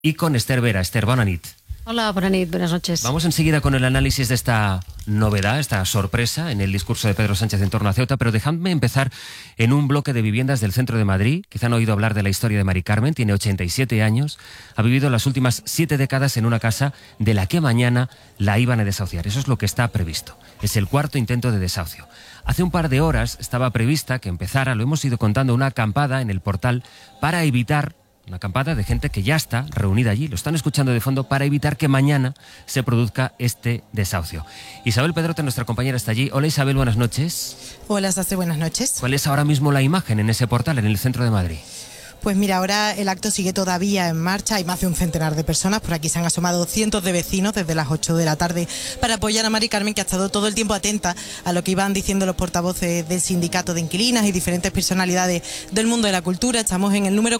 y con Esther Vera. Esther, bona nit. Hola, buenas noches. Vamos enseguida con el análisis de esta novedad, esta sorpresa en el discurso de Pedro Sánchez en torno a Ceuta, pero dejadme empezar en un bloque de viviendas del centro de Madrid. Quizá han oído hablar de la historia de Mari Carmen, tiene 87 años, ha vivido las últimas 7 décadas en una casa de la que mañana la iban a desahuciar. Eso es lo que está previsto. Es el cuarto intento de desahucio. Hace un par de horas estaba prevista que empezara, lo hemos ido contando, una acampada en el portal para evitar... Una acampada de gente que ya está reunida allí, lo están escuchando de fondo, para evitar que mañana se produzca este desahucio. Isabel Pedrote, nuestra compañera, está allí. Hola Isabel, buenas noches. Hola Sase, buenas noches. ¿Cuál es ahora mismo la imagen en ese portal, en el centro de Madrid? Pues mira, ahora el acto sigue todavía en marcha, hay más de un centenar de personas, por aquí se han asomado cientos de vecinos desde las 8 de la tarde para apoyar a Mari Carmen, que ha estado todo el tiempo atenta a lo que iban diciendo los portavoces del sindicato de inquilinas y diferentes personalidades del mundo de la cultura. Estamos en el número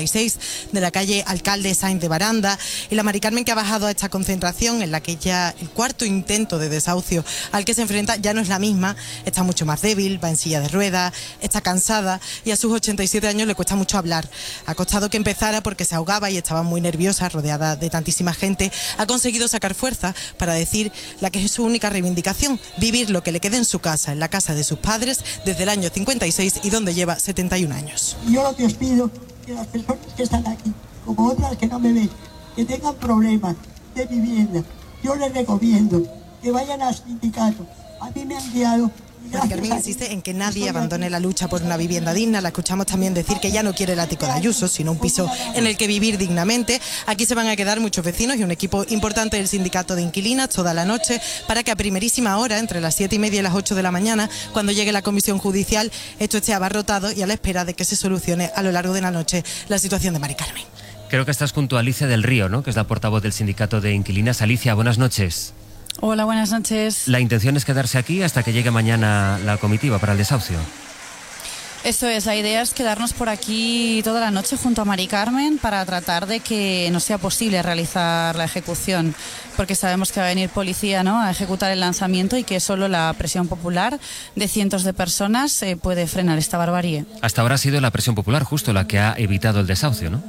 46 de la calle Alcalde Sáenz de Baranda, y la Mari Carmen que ha bajado a esta concentración, en la que ya el cuarto intento de desahucio al que se enfrenta ya no es la misma, está mucho más débil, va en silla de ruedas, está cansada y a sus 87 años le cuesta mucho hablar. Ha costado que empezara porque se ahogaba y estaba muy nerviosa, rodeada de tantísima gente. Ha conseguido sacar fuerza para decir la que es su única reivindicación: vivir lo que le quede en su casa, en la casa de sus padres, desde el año 56 y donde lleva 71 años. Yo lo que os pido, que las personas que están aquí, como otras que no me ven, que tengan problemas de vivienda, yo les recomiendo que vayan al sindicato. A mí me han guiado. Mari Carmen insiste en que nadie abandone la lucha por una vivienda digna. La escuchamos también decir que ya no quiere el ático de Ayuso, sino un piso en el que vivir dignamente. Aquí se van a quedar muchos vecinos y un equipo importante del sindicato de inquilinas toda la noche, para que a primerísima hora, entre las 7:30 y las 8 de la mañana, cuando llegue la comisión judicial, esto esté abarrotado y a la espera de que se solucione a lo largo de la noche la situación de Mari Carmen. Creo que estás junto a Alicia del Río, ¿no?, que es la portavoz del sindicato de inquilinas. Alicia, buenas noches. Hola, buenas noches. La intención es quedarse aquí hasta que llegue mañana la comitiva para el desahucio. Eso es, la idea es quedarnos por aquí toda la noche junto a Mari Carmen para tratar de que no sea posible realizar la ejecución, porque sabemos que va a venir policía, ¿no?, a ejecutar el lanzamiento, y que solo la presión popular de cientos de personas puede frenar esta barbarie. Hasta ahora ha sido la presión popular justo la que ha evitado el desahucio, ¿no?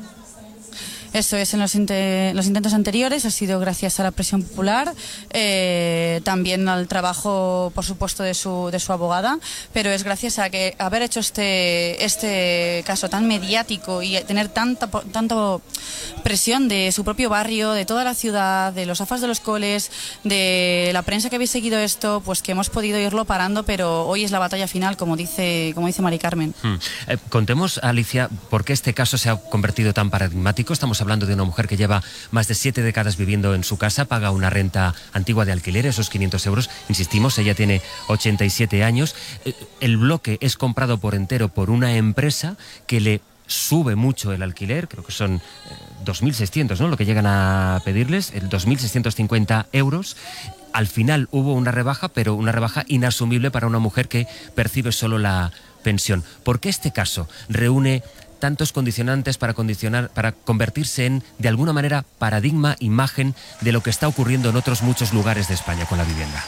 Eso es, en los intentos anteriores ha sido gracias a la presión popular, también al trabajo, por supuesto, de su abogada, pero es gracias a que haber hecho este caso tan mediático y tener tanta presión de su propio barrio, de toda la ciudad, de los afas de los coles, de la prensa que habéis seguido esto, pues que hemos podido irlo parando, pero hoy es la batalla final, como dice Mari Carmen. Contemos, Alicia, por qué este caso se ha convertido tan paradigmático. Estamos hablando de una mujer que lleva más de 7 décadas viviendo en su casa, paga una renta antigua de alquiler, esos 500 euros. Insistimos, ella tiene 87 años. El bloque es comprado por entero por una empresa que le sube mucho el alquiler, creo que son 2.600, ¿no?, lo que llegan a pedirles, 2.650 euros. Al final hubo una rebaja, pero una rebaja inasumible para una mujer que percibe solo la pensión. ¿Por qué este caso reúne tantos condicionantes para convertirse en, de alguna manera, paradigma, imagen de lo que está ocurriendo en otros muchos lugares de España con la vivienda?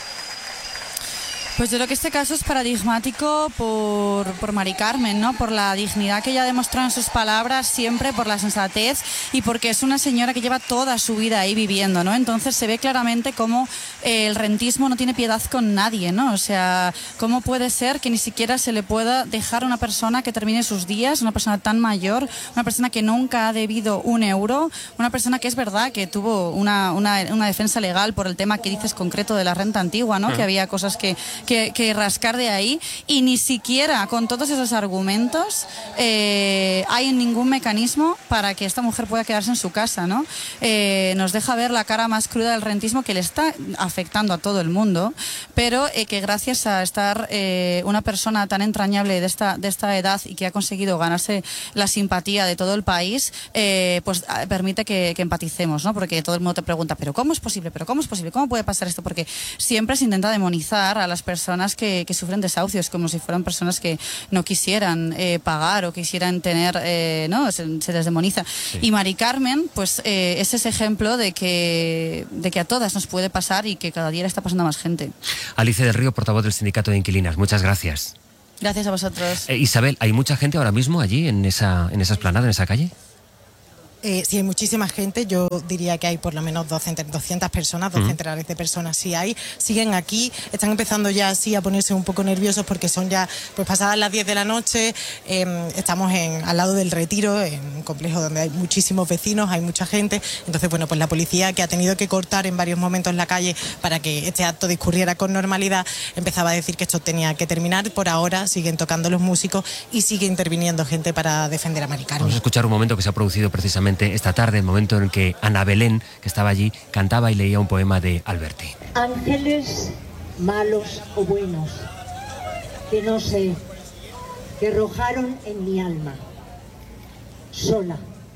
Pues yo creo que este caso es paradigmático por Mari Carmen, ¿no?, por la dignidad que ella ha demostrado en sus palabras siempre, por la sensatez, y porque es una señora que lleva toda su vida ahí viviendo, ¿no? Entonces se ve claramente cómo el rentismo no tiene piedad con nadie, ¿no? O sea, cómo puede ser que ni siquiera se le pueda dejar a una persona que termine sus días, una persona tan mayor, una persona que nunca ha debido un euro, una persona que es verdad que tuvo una defensa legal por el tema que dices concreto de la renta antigua, ¿no? Que había cosas que rascar de ahí, y ni siquiera con todos esos argumentos hay ningún mecanismo para que esta mujer pueda quedarse en su casa, ¿no? Nos deja ver la cara más cruda del rentismo, que le está afectando a todo el mundo, pero que gracias a estar una persona tan entrañable de esta edad y que ha conseguido ganarse la simpatía de todo el país, pues permite que empaticemos, ¿no? Porque todo el mundo te pregunta, ¿pero cómo es posible? ¿Pero cómo es posible? ¿Cómo puede pasar esto? Porque siempre se intenta demonizar a las personas que sufren desahucios como si fueran personas que no quisieran pagar o quisieran tener, ¿no? Se les demoniza. Sí. Y Mari Carmen, pues es ese ejemplo de que a todas nos puede pasar y que cada día le está pasando a más gente. Alicia del Río, portavoz del sindicato de inquilinas, muchas gracias. Gracias a vosotros. Isabel, ¿hay mucha gente ahora mismo allí en esa explanada, en esa calle? Sí, hay muchísima gente. Yo diría que hay por lo menos 200 personas, 2 centenares de personas. Sí hay, siguen aquí, están empezando ya así a ponerse un poco nerviosos porque son ya pues pasadas las 10 de la noche. Estamos al lado del Retiro, en un complejo donde hay muchísimos vecinos, hay mucha gente. Entonces, bueno, pues la policía, que ha tenido que cortar en varios momentos la calle para que este acto discurriera con normalidad, empezaba a decir que esto tenía que terminar. Por ahora siguen tocando los músicos y sigue interviniendo gente para defender a Mari Carmen. Vamos a escuchar un momento que se ha producido precisamente esta tarde, el momento en el que Ana Belén, que estaba allí, cantaba y leía un poema de Alberti. Ángeles malos o buenos, que no sé, que arrojaron en mi alma, sola,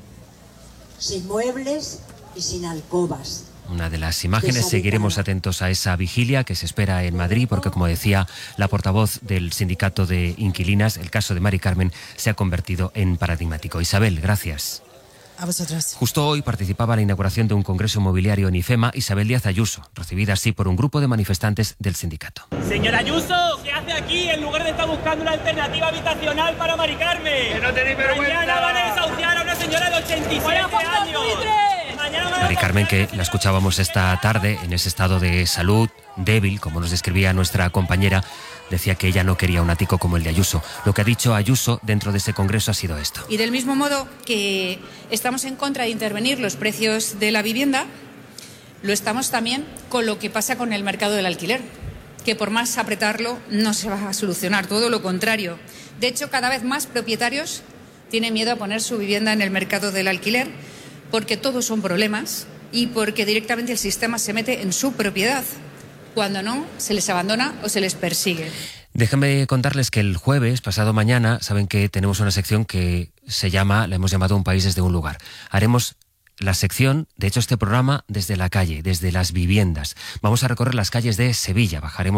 sin muebles y sin alcobas. Una de las imágenes, seguiremos atentos a esa vigilia que se espera en Madrid, porque como decía la portavoz del sindicato de inquilinas, el caso de Mari Carmen se ha convertido en paradigmático. Isabel, gracias. A vosotros. Justo hoy participaba en la inauguración de un congreso inmobiliario en IFEMA Isabel Díaz Ayuso, recibida así por un grupo de manifestantes del sindicato. Señora Ayuso, ¿qué hace aquí en lugar de estar buscando una alternativa habitacional para Mari Carmen? ¡Que no tenéis vergüenza! Mañana van a desahuciar a una señora de 87 años. Mari Carmen, que la escuchábamos esta tarde en ese estado de salud débil, como nos describía nuestra compañera, decía que ella no quería un ático como el de Ayuso. Lo que ha dicho Ayuso dentro de ese congreso ha sido esto. Y del mismo modo que estamos en contra de intervenir los precios de la vivienda, lo estamos también con lo que pasa con el mercado del alquiler, que por más apretarlo no se va a solucionar, todo lo contrario. De hecho, cada vez más propietarios tienen miedo a poner su vivienda en el mercado del alquiler, porque todos son problemas y porque directamente el sistema se mete en su propiedad. Cuando no, se les abandona o se les persigue. Déjenme contarles que el jueves, pasado mañana, saben que tenemos una sección que la hemos llamado Un país desde un lugar. Haremos la sección, de hecho este programa, desde la calle, desde las viviendas. Vamos a recorrer las calles de Sevilla,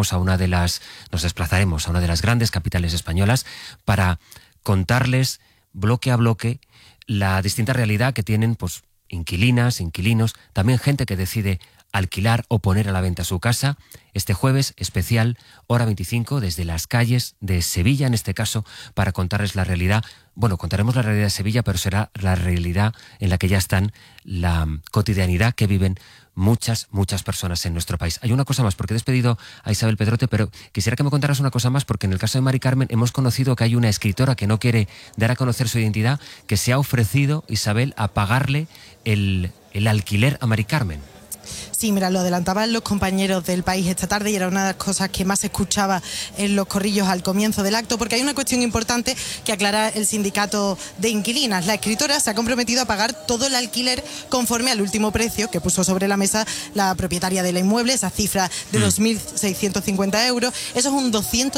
nos desplazaremos a una de las grandes capitales españolas para contarles, bloque a bloque, la distinta realidad que tienen pues inquilinas, inquilinos, también gente que decide alquilar o poner a la venta su casa. Este jueves especial, hora 25, desde las calles de Sevilla, en este caso, para contarles la realidad. Bueno, contaremos la realidad de Sevilla, pero será la realidad en la que ya están, la cotidianidad que viven muchas personas en nuestro país. Hay una cosa más, porque he despedido a Isabel Pedrote, pero quisiera que me contaras una cosa más, porque en el caso de Mari Carmen hemos conocido que hay una escritora que no quiere dar a conocer su identidad, que se ha ofrecido, Isabel, a pagarle el alquiler a Mari Carmen. Sí, mira, lo adelantaban los compañeros del País esta tarde y era una de las cosas que más se escuchaba en los corrillos al comienzo del acto, porque hay una cuestión importante que aclara el sindicato de inquilinas. La escritora se ha comprometido a pagar todo el alquiler conforme al último precio que puso sobre la mesa la propietaria del inmueble, esa cifra de 2.650 euros. Eso es un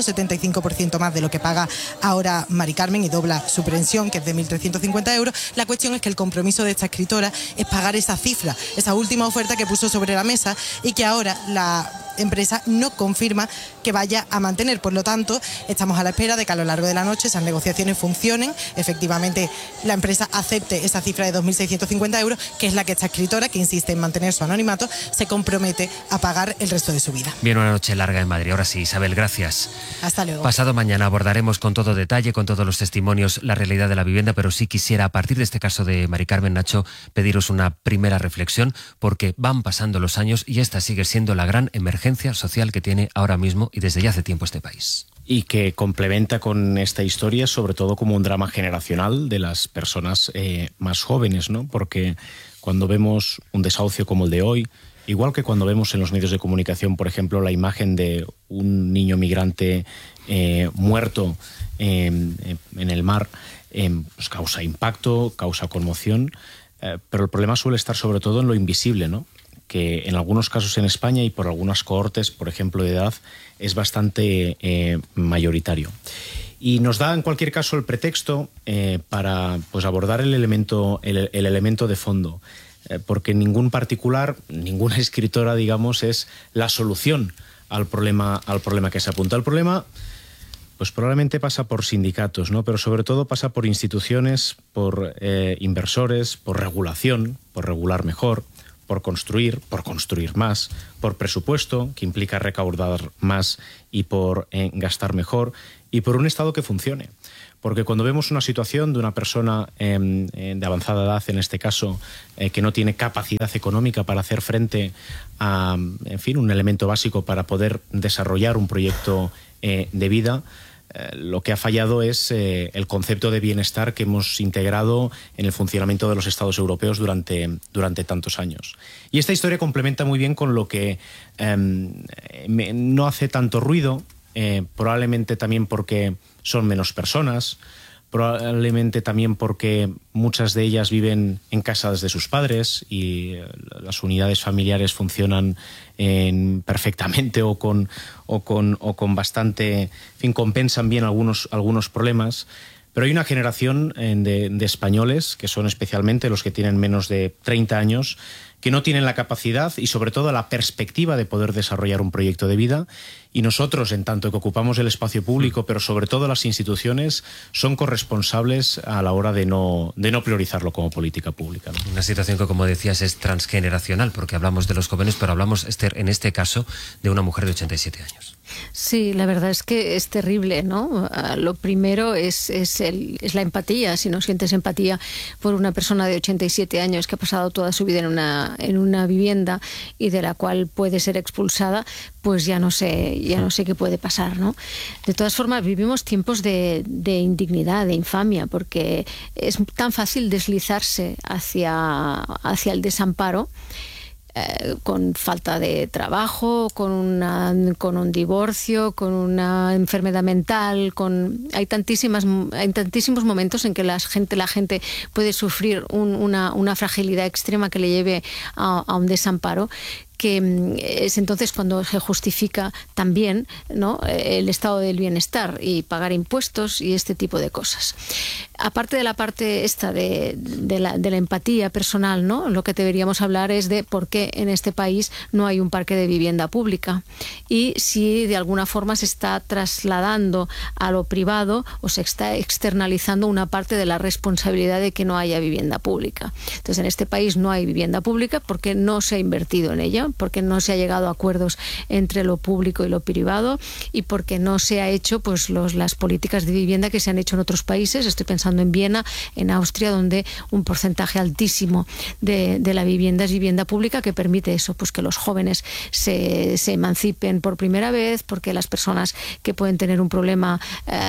275% más de lo que paga ahora Mari Carmen y dobla su pensión, que es de 1.350 euros. La cuestión es que el compromiso de esta escritora es pagar esa cifra, esa última oferta que puso sobre la mesa y que ahora la empresa no confirma que vaya a mantener. Por lo tanto, estamos a la espera de que a lo largo de la noche esas negociaciones funcionen, efectivamente la empresa acepte esa cifra de 2.650 euros, que es la que esta escritora, que insiste en mantener su anonimato, se compromete a pagar el resto de su vida. Bien, una noche larga en Madrid. Ahora sí, Isabel, gracias. Hasta luego. Pasado mañana abordaremos con todo detalle, con todos los testimonios, la realidad de la vivienda, pero sí quisiera, a partir de este caso de Mari Carmen, Nacho, pediros una primera reflexión, porque van pasando los años y esta sigue siendo la gran emergencia social que tiene ahora mismo y desde ya hace tiempo este país. Y que complementa con esta historia, sobre todo como un drama generacional de las personas más jóvenes, ¿no? Porque cuando vemos un desahucio como el de hoy, igual que cuando vemos en los medios de comunicación, por ejemplo, la imagen de un niño migrante muerto en el mar, pues causa impacto, causa conmoción, pero el problema suele estar sobre todo en lo invisible, ¿no? Que en algunos casos en España y por algunas cohortes, por ejemplo, de edad, es bastante mayoritario. Y nos da, en cualquier caso, el pretexto para pues, abordar el elemento de fondo, porque ningún particular, ninguna escritora, digamos, es la solución al problema que se apunta. El problema, pues probablemente pasa por sindicatos, ¿no? Pero sobre todo pasa por instituciones, por inversores, por regulación, por regular mejor, por construir más, por presupuesto, que implica recaudar más y por gastar mejor, y por un Estado que funcione. Porque cuando vemos una situación de una persona de avanzada edad, en este caso, que no tiene capacidad económica para hacer frente a, en fin, un elemento básico para poder desarrollar un proyecto de vida, lo que ha fallado es el concepto de bienestar que hemos integrado en el funcionamiento de los Estados europeos durante tantos años. Y esta historia complementa muy bien con lo que no hace tanto ruido, probablemente también porque son menos personas, probablemente también porque muchas de ellas viven en casas de sus padres y las unidades familiares funcionan perfectamente o con bastante, en fin, compensan bien algunos problemas. Pero hay una generación de españoles, que son especialmente los que tienen menos de 30 años, que no tienen la capacidad y sobre todo la perspectiva de poder desarrollar un proyecto de vida, y nosotros, en tanto que ocupamos el espacio público, pero sobre todo las instituciones, son corresponsables a la hora de no priorizarlo como política pública, ¿no? Una situación que, como decías, es transgeneracional, porque hablamos de los jóvenes, pero hablamos, Esther, en este caso, de una mujer de 87 años. Sí, la verdad es que es terrible, ¿no? Lo primero es la empatía. Si no sientes empatía por una persona de 87 años que ha pasado toda su vida en una vivienda y de la cual puede ser expulsada, pues ya no sé qué puede pasar, ¿no? De todas formas, vivimos tiempos de indignidad, de infamia, porque es tan fácil deslizarse hacia el desamparo, con falta de trabajo, con un divorcio, con una enfermedad mental, hay tantísimos momentos en que la gente puede sufrir una fragilidad extrema que le lleve a un desamparo, que es entonces cuando se justifica también, ¿no?, el estado del bienestar y pagar impuestos y este tipo de cosas. Aparte de la parte esta de la empatía personal, ¿no?, lo que deberíamos hablar es de por qué en este país no hay un parque de vivienda pública y si de alguna forma se está trasladando a lo privado o se está externalizando una parte de la responsabilidad de que no haya vivienda pública. Entonces, en este país no hay vivienda pública porque no se ha invertido en ella, porque no se ha llegado a acuerdos entre lo público y lo privado y porque no se ha hecho pues las políticas de vivienda que se han hecho en otros países. Estoy pensando en Viena, en Austria, donde un porcentaje altísimo de la vivienda es vivienda pública, que permite eso, pues que los jóvenes se emancipen por primera vez, porque las personas que pueden tener un problema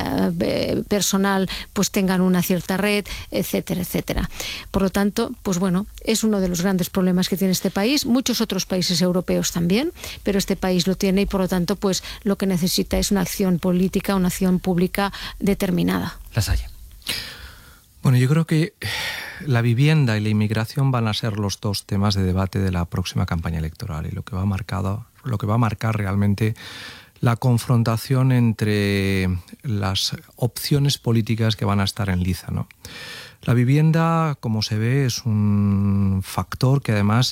personal pues tengan una cierta red, etcétera, etcétera. Por lo tanto, pues bueno, es uno de los grandes problemas que tiene este país. Muchos otros países europeos también, pero este país lo tiene y por lo tanto pues lo que necesita es una acción política, una acción pública determinada. Lasalle. Bueno, yo creo que la vivienda y la inmigración van a ser los dos temas de debate de la próxima campaña electoral y lo que va a marcar realmente la confrontación entre las opciones políticas que van a estar en liza, ¿no? La vivienda, como se ve, es un factor que además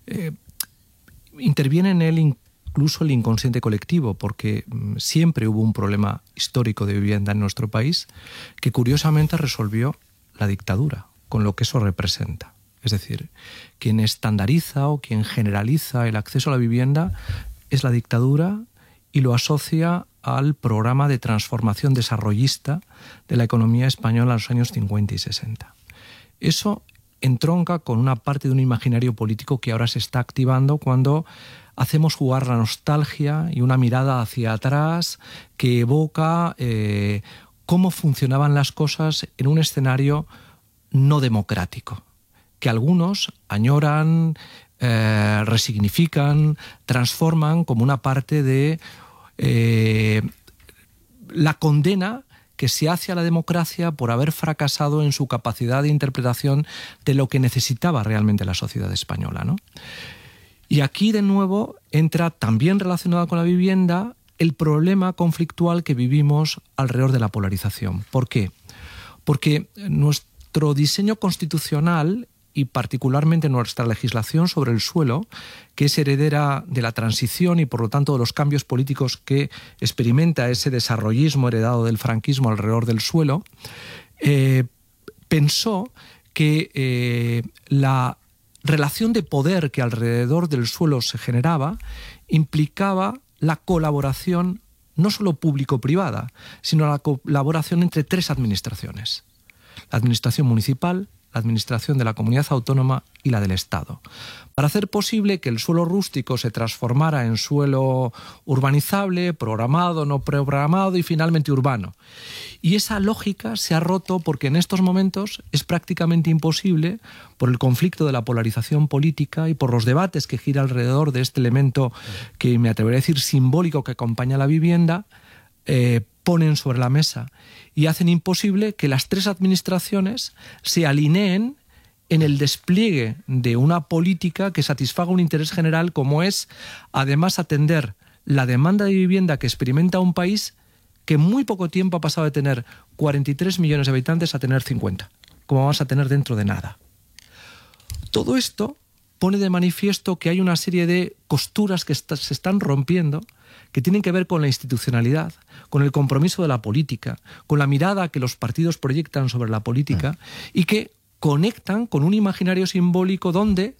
interviene en él incluso el inconsciente colectivo, porque siempre hubo un problema histórico de vivienda en nuestro país que curiosamente resolvió la dictadura, con lo que eso representa. Es decir, quien estandariza o quien generaliza el acceso a la vivienda es la dictadura y lo asocia al programa de transformación desarrollista de la economía española en los años 50 y 60. Eso entronca con una parte de un imaginario político que ahora se está activando cuando hacemos jugar la nostalgia y una mirada hacia atrás que evoca cómo funcionaban las cosas en un escenario no democrático, que algunos añoran, resignifican, transforman como una parte de la condena que se hace a la democracia por haber fracasado en su capacidad de interpretación de lo que necesitaba realmente la sociedad española, ¿no? Y aquí, de nuevo, entra también relacionado con la vivienda el problema conflictual que vivimos alrededor de la polarización. ¿Por qué? Porque nuestro diseño constitucional y particularmente nuestra legislación sobre el suelo, que es heredera de la transición y por lo tanto de los cambios políticos que experimenta ese desarrollismo heredado del franquismo alrededor del suelo, pensó que la relación de poder que alrededor del suelo se generaba implicaba la colaboración no solo público-privada, sino la colaboración entre 3 administraciones: la administración municipal, la administración de la comunidad autónoma y la del Estado, para hacer posible que el suelo rústico se transformara en suelo urbanizable, programado, no programado y finalmente urbano. Y esa lógica se ha roto porque en estos momentos es prácticamente imposible, por el conflicto de la polarización política y por los debates que gira alrededor de este elemento que me atrevería a decir simbólico que acompaña la vivienda, ponen sobre la mesa y hacen imposible que las 3 administraciones se alineen en el despliegue de una política que satisfaga un interés general, como es además atender la demanda de vivienda que experimenta un país que en muy poco tiempo ha pasado de tener 43 millones de habitantes a tener 50, como vamos a tener dentro de nada. Todo esto pone de manifiesto que hay una serie de costuras que se están rompiendo, que tienen que ver con la institucionalidad, con el compromiso de la política, con la mirada que los partidos proyectan sobre la política y que conectan con un imaginario simbólico donde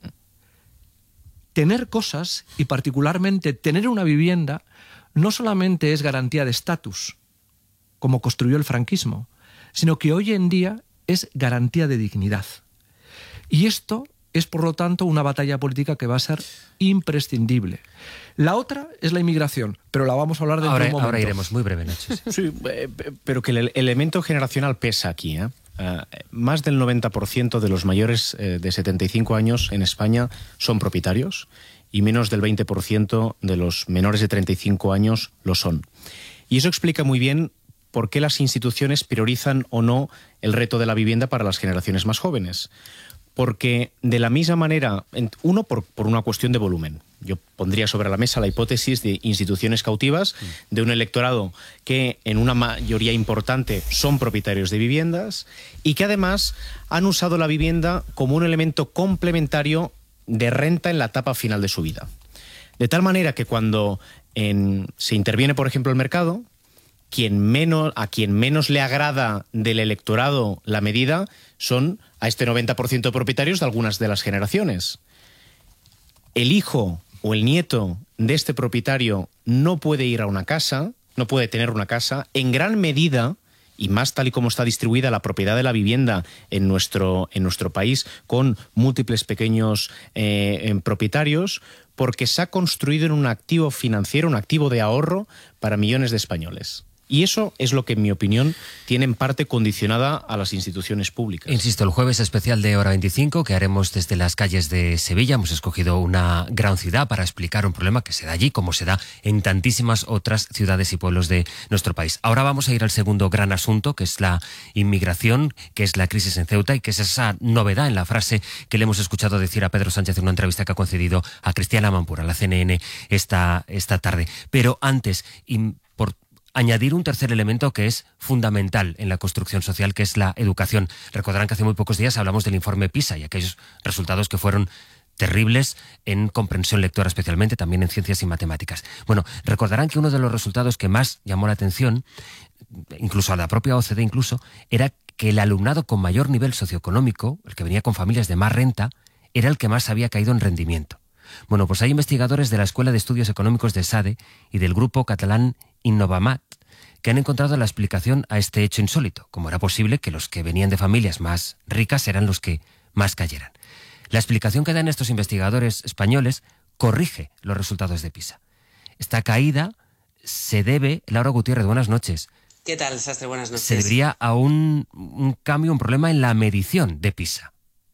tener cosas, y particularmente tener una vivienda, no solamente es garantía de estatus, como construyó el franquismo, sino que hoy en día es garantía de dignidad. Y esto es, por lo tanto, una batalla política que va a ser imprescindible. La otra es la inmigración, pero la vamos a hablar dentro de un momento. Ahora iremos, muy breve, Nacho. Sí, pero que el elemento generacional pesa aquí, ¿eh? Más del 90% de los mayores de 75 años en España son propietarios y menos del 20% de los menores de 35 años lo son. Y eso explica muy bien por qué las instituciones priorizan o no el reto de la vivienda para las generaciones más jóvenes. Porque de la misma manera, uno, por una cuestión de volumen. Yo pondría sobre la mesa la hipótesis de instituciones cautivas, de un electorado que en una mayoría importante son propietarios de viviendas y que además han usado la vivienda como un elemento complementario de renta en la etapa final de su vida. De tal manera que cuando se interviene, por ejemplo, el mercado, a quien menos le agrada del electorado la medida son a este 90% de propietarios de algunas de las generaciones. El hijo o el nieto de este propietario no puede ir a una casa, no puede tener una casa, en gran medida, y más tal y como está distribuida la propiedad de la vivienda en nuestro país, con múltiples pequeños propietarios, porque se ha construido en un activo financiero, un activo de ahorro para millones de españoles. Y eso es lo que, en mi opinión, tiene en parte condicionada a las instituciones públicas. Insisto, el jueves especial de Hora 25 que haremos desde las calles de Sevilla. Hemos escogido una gran ciudad para explicar un problema que se da allí, como se da en tantísimas otras ciudades y pueblos de nuestro país. Ahora vamos a ir al segundo gran asunto, que es la inmigración, que es la crisis en Ceuta y que es esa novedad en la frase que le hemos escuchado decir a Pedro Sánchez en una entrevista que ha concedido a Cristiana Mampura, la CNN, esta tarde. Pero antes, por añadir un tercer elemento que es fundamental en la construcción social, que es la educación. Recordarán que hace muy pocos días hablamos del informe PISA y aquellos resultados que fueron terribles en comprensión lectora, especialmente también en ciencias y matemáticas. Bueno, recordarán que uno de los resultados que más llamó la atención, incluso a la propia OCDE incluso, era que el alumnado con mayor nivel socioeconómico, el que venía con familias de más renta, era el que más había caído en rendimiento. Bueno, pues hay investigadores de la Escuela de Estudios Económicos de SADE y del grupo catalán Innovamat que han encontrado la explicación a este hecho insólito. ¿Cómo era posible que los que venían de familias más ricas eran los que más cayeran? La explicación que dan estos investigadores españoles corrige los resultados de PISA. Esta caída se debe, Laura Gutiérrez, buenas noches. ¿Qué tal, Sastre? Buenas noches. Se debería a un cambio, un problema en la medición de PISA.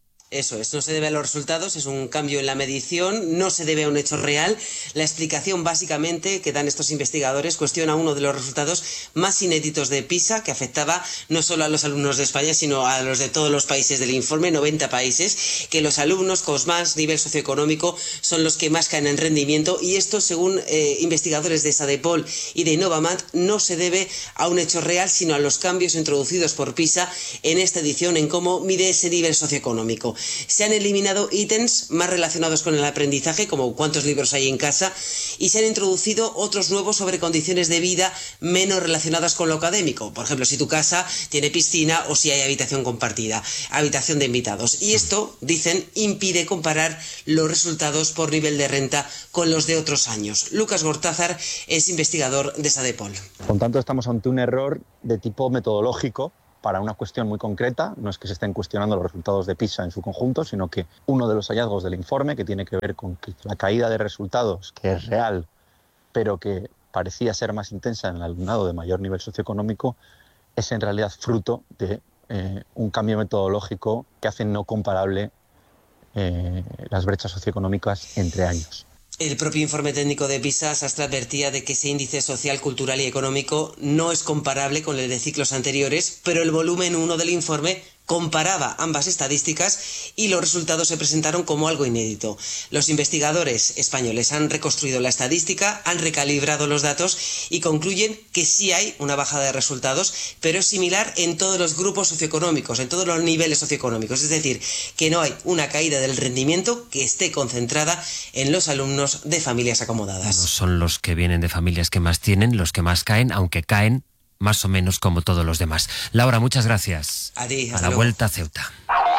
Eso es, no se debe a los resultados, es un cambio en la medición, no se debe a un hecho real. La explicación básicamente que dan estos investigadores cuestiona uno de los resultados más inéditos de PISA, que afectaba no solo a los alumnos de España, sino a los de todos los países del informe, 90 países, que los alumnos con más nivel socioeconómico son los que más caen en rendimiento, y esto, según investigadores de SADEPOL y de Innovamat, no se debe a un hecho real, sino a los cambios introducidos por PISA en esta edición en cómo mide ese nivel socioeconómico. Se han eliminado ítems más relacionados con el aprendizaje, como cuántos libros hay en casa, y se han introducido otros nuevos sobre condiciones de vida menos relacionadas con lo académico. Por ejemplo, si tu casa tiene piscina o si hay habitación compartida, habitación de invitados. Y esto, dicen, impide comparar los resultados por nivel de renta con los de otros años. Lucas Gortázar es investigador de Sadepol. Por tanto, estamos ante un error de tipo metodológico para una cuestión muy concreta. No es que se estén cuestionando los resultados de PISA en su conjunto, sino que uno de los hallazgos del informe, que tiene que ver con que la caída de resultados, que es real, pero que parecía ser más intensa en el alumnado de mayor nivel socioeconómico, es en realidad fruto de un cambio metodológico que hace no comparable las brechas socioeconómicas entre años. El propio informe técnico de PISA, Sastre, advertía de que ese índice social, cultural y económico no es comparable con el de ciclos anteriores, pero el volumen 1 del informe comparaba ambas estadísticas y los resultados se presentaron como algo inédito. Los investigadores españoles han reconstruido la estadística, han recalibrado los datos y concluyen que sí hay una bajada de resultados, pero es similar en todos los grupos socioeconómicos, en todos los niveles socioeconómicos. Es decir, que no hay una caída del rendimiento que esté concentrada en los alumnos de familias acomodadas. No son los que vienen de familias que más tienen los que más caen, aunque caen más o menos como todos los demás. Laura, muchas gracias. A ti, a la vuelta a Ceuta.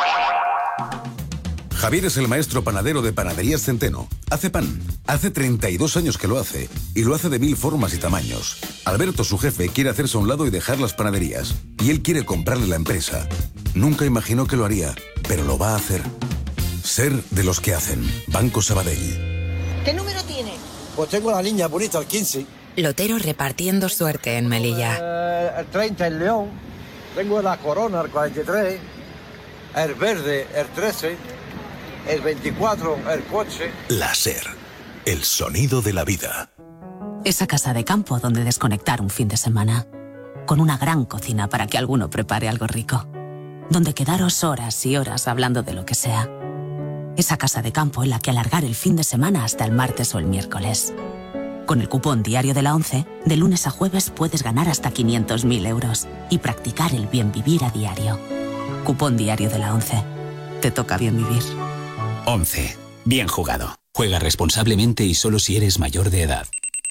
Javier es el maestro panadero de Panaderías Centeno. Hace pan. Hace 32 años que lo hace. Y lo hace de 1000 formas y tamaños. Alberto, su jefe, quiere hacerse a un lado y dejar las panaderías. Y él quiere comprarle la empresa. Nunca imaginó que lo haría, pero lo va a hacer. Ser de los que hacen. Banco Sabadell. ¿Qué número tiene? Pues tengo la niña bonita, el 15. Lotero repartiendo suerte en Melilla. El 30, el León. Tengo la Corona, el 43. El verde, el 13. El 24, el coche. La SER. El sonido de la vida. Esa casa de campo donde desconectar un fin de semana. Con una gran cocina para que alguno prepare algo rico. Donde quedaros horas y horas hablando de lo que sea. Esa casa de campo en la que alargar el fin de semana hasta el martes o el miércoles. Con el cupón diario de la ONCE, de lunes a jueves puedes ganar hasta 500.000 euros y practicar el bien vivir a diario. Cupón diario de la ONCE. Te toca bien vivir. 11. Bien jugado. Juega responsablemente y solo si eres mayor de edad.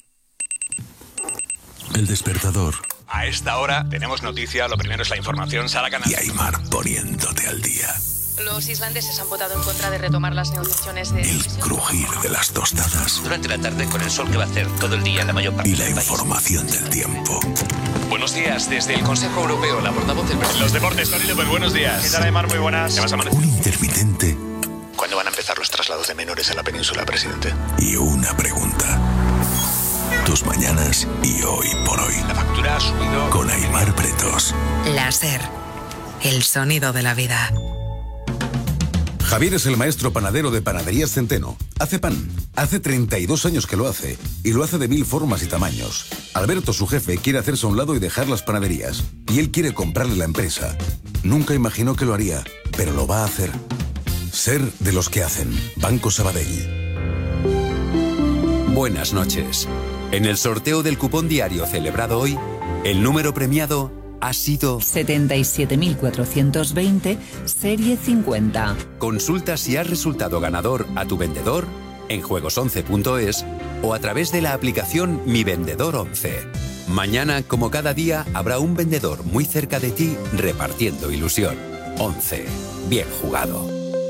El despertador. A esta hora tenemos noticia, lo primero es la información, Sara Canal. Y Aymar poniéndote al día. Los islandeses han votado en contra de retomar las negociaciones de... El crujir de las tostadas. Durante la tarde con el sol que va a hacer todo el día en la mayor parte y la información del tiempo. Buenos días, desde el Consejo Europeo, la portavoz del presidente. Los deportes, Tony López, buenos días. ¿Qué tal, Aymar? Muy buenas. ¿Qué vas a amanecer? Un intermitente. ¿Cuándo van a empezar los traslados de menores a la península, presidente? Y una pregunta. Tus mañanas y hoy por hoy. La factura ha subido. Con Aymar Pretos. La SER. El sonido de la vida. Javier es el maestro panadero de Panaderías Centeno. Hace pan. Hace 32 años que lo hace. Y lo hace de 1000 formas y tamaños. Alberto, su jefe, quiere hacerse a un lado y dejar las panaderías. Y él quiere comprarle la empresa. Nunca imaginó que lo haría, pero lo va a hacer. Ser de los que hacen. Banco Sabadell. Buenas noches. En el sorteo del cupón diario celebrado hoy, el número premiado ha sido 77.420, serie 50. Consulta si has resultado ganador a tu vendedor en juegos11.es o a través de la aplicación Mi Vendedor 11. Mañana, como cada día, habrá un vendedor muy cerca de ti repartiendo ilusión. 11. Bien jugado.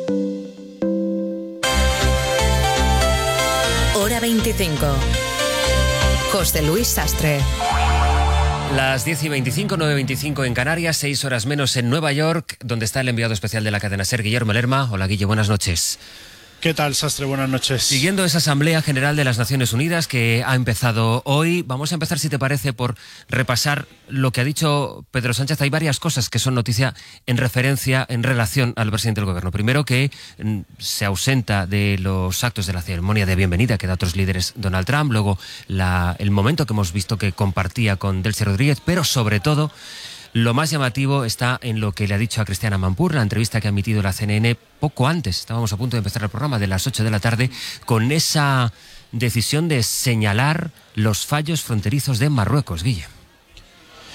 Hora 25. José Luis Sastre. Las 10:25, 9:25 en Canarias, 6 horas menos en Nueva York, donde está el enviado especial de la cadena SER, Guillermo Lerma. Hola, Guille, buenas noches. ¿Qué tal, Sastre? Buenas noches. Siguiendo esa Asamblea General de las Naciones Unidas que ha empezado hoy, vamos a empezar, si te parece, por repasar lo que ha dicho Pedro Sánchez. Hay varias cosas que son noticia en relación al presidente del Gobierno. Primero, que se ausenta de los actos de la ceremonia de bienvenida que da otros líderes Donald Trump. Luego, el momento que hemos visto que compartía con Delcy Rodríguez, pero sobre todo, lo más llamativo está en lo que le ha dicho a Cristiana Mampur, la entrevista que ha emitido la CNN poco antes, estábamos a punto de empezar el programa, de las 8 de la tarde, con esa decisión de señalar los fallos fronterizos de Marruecos, Guille.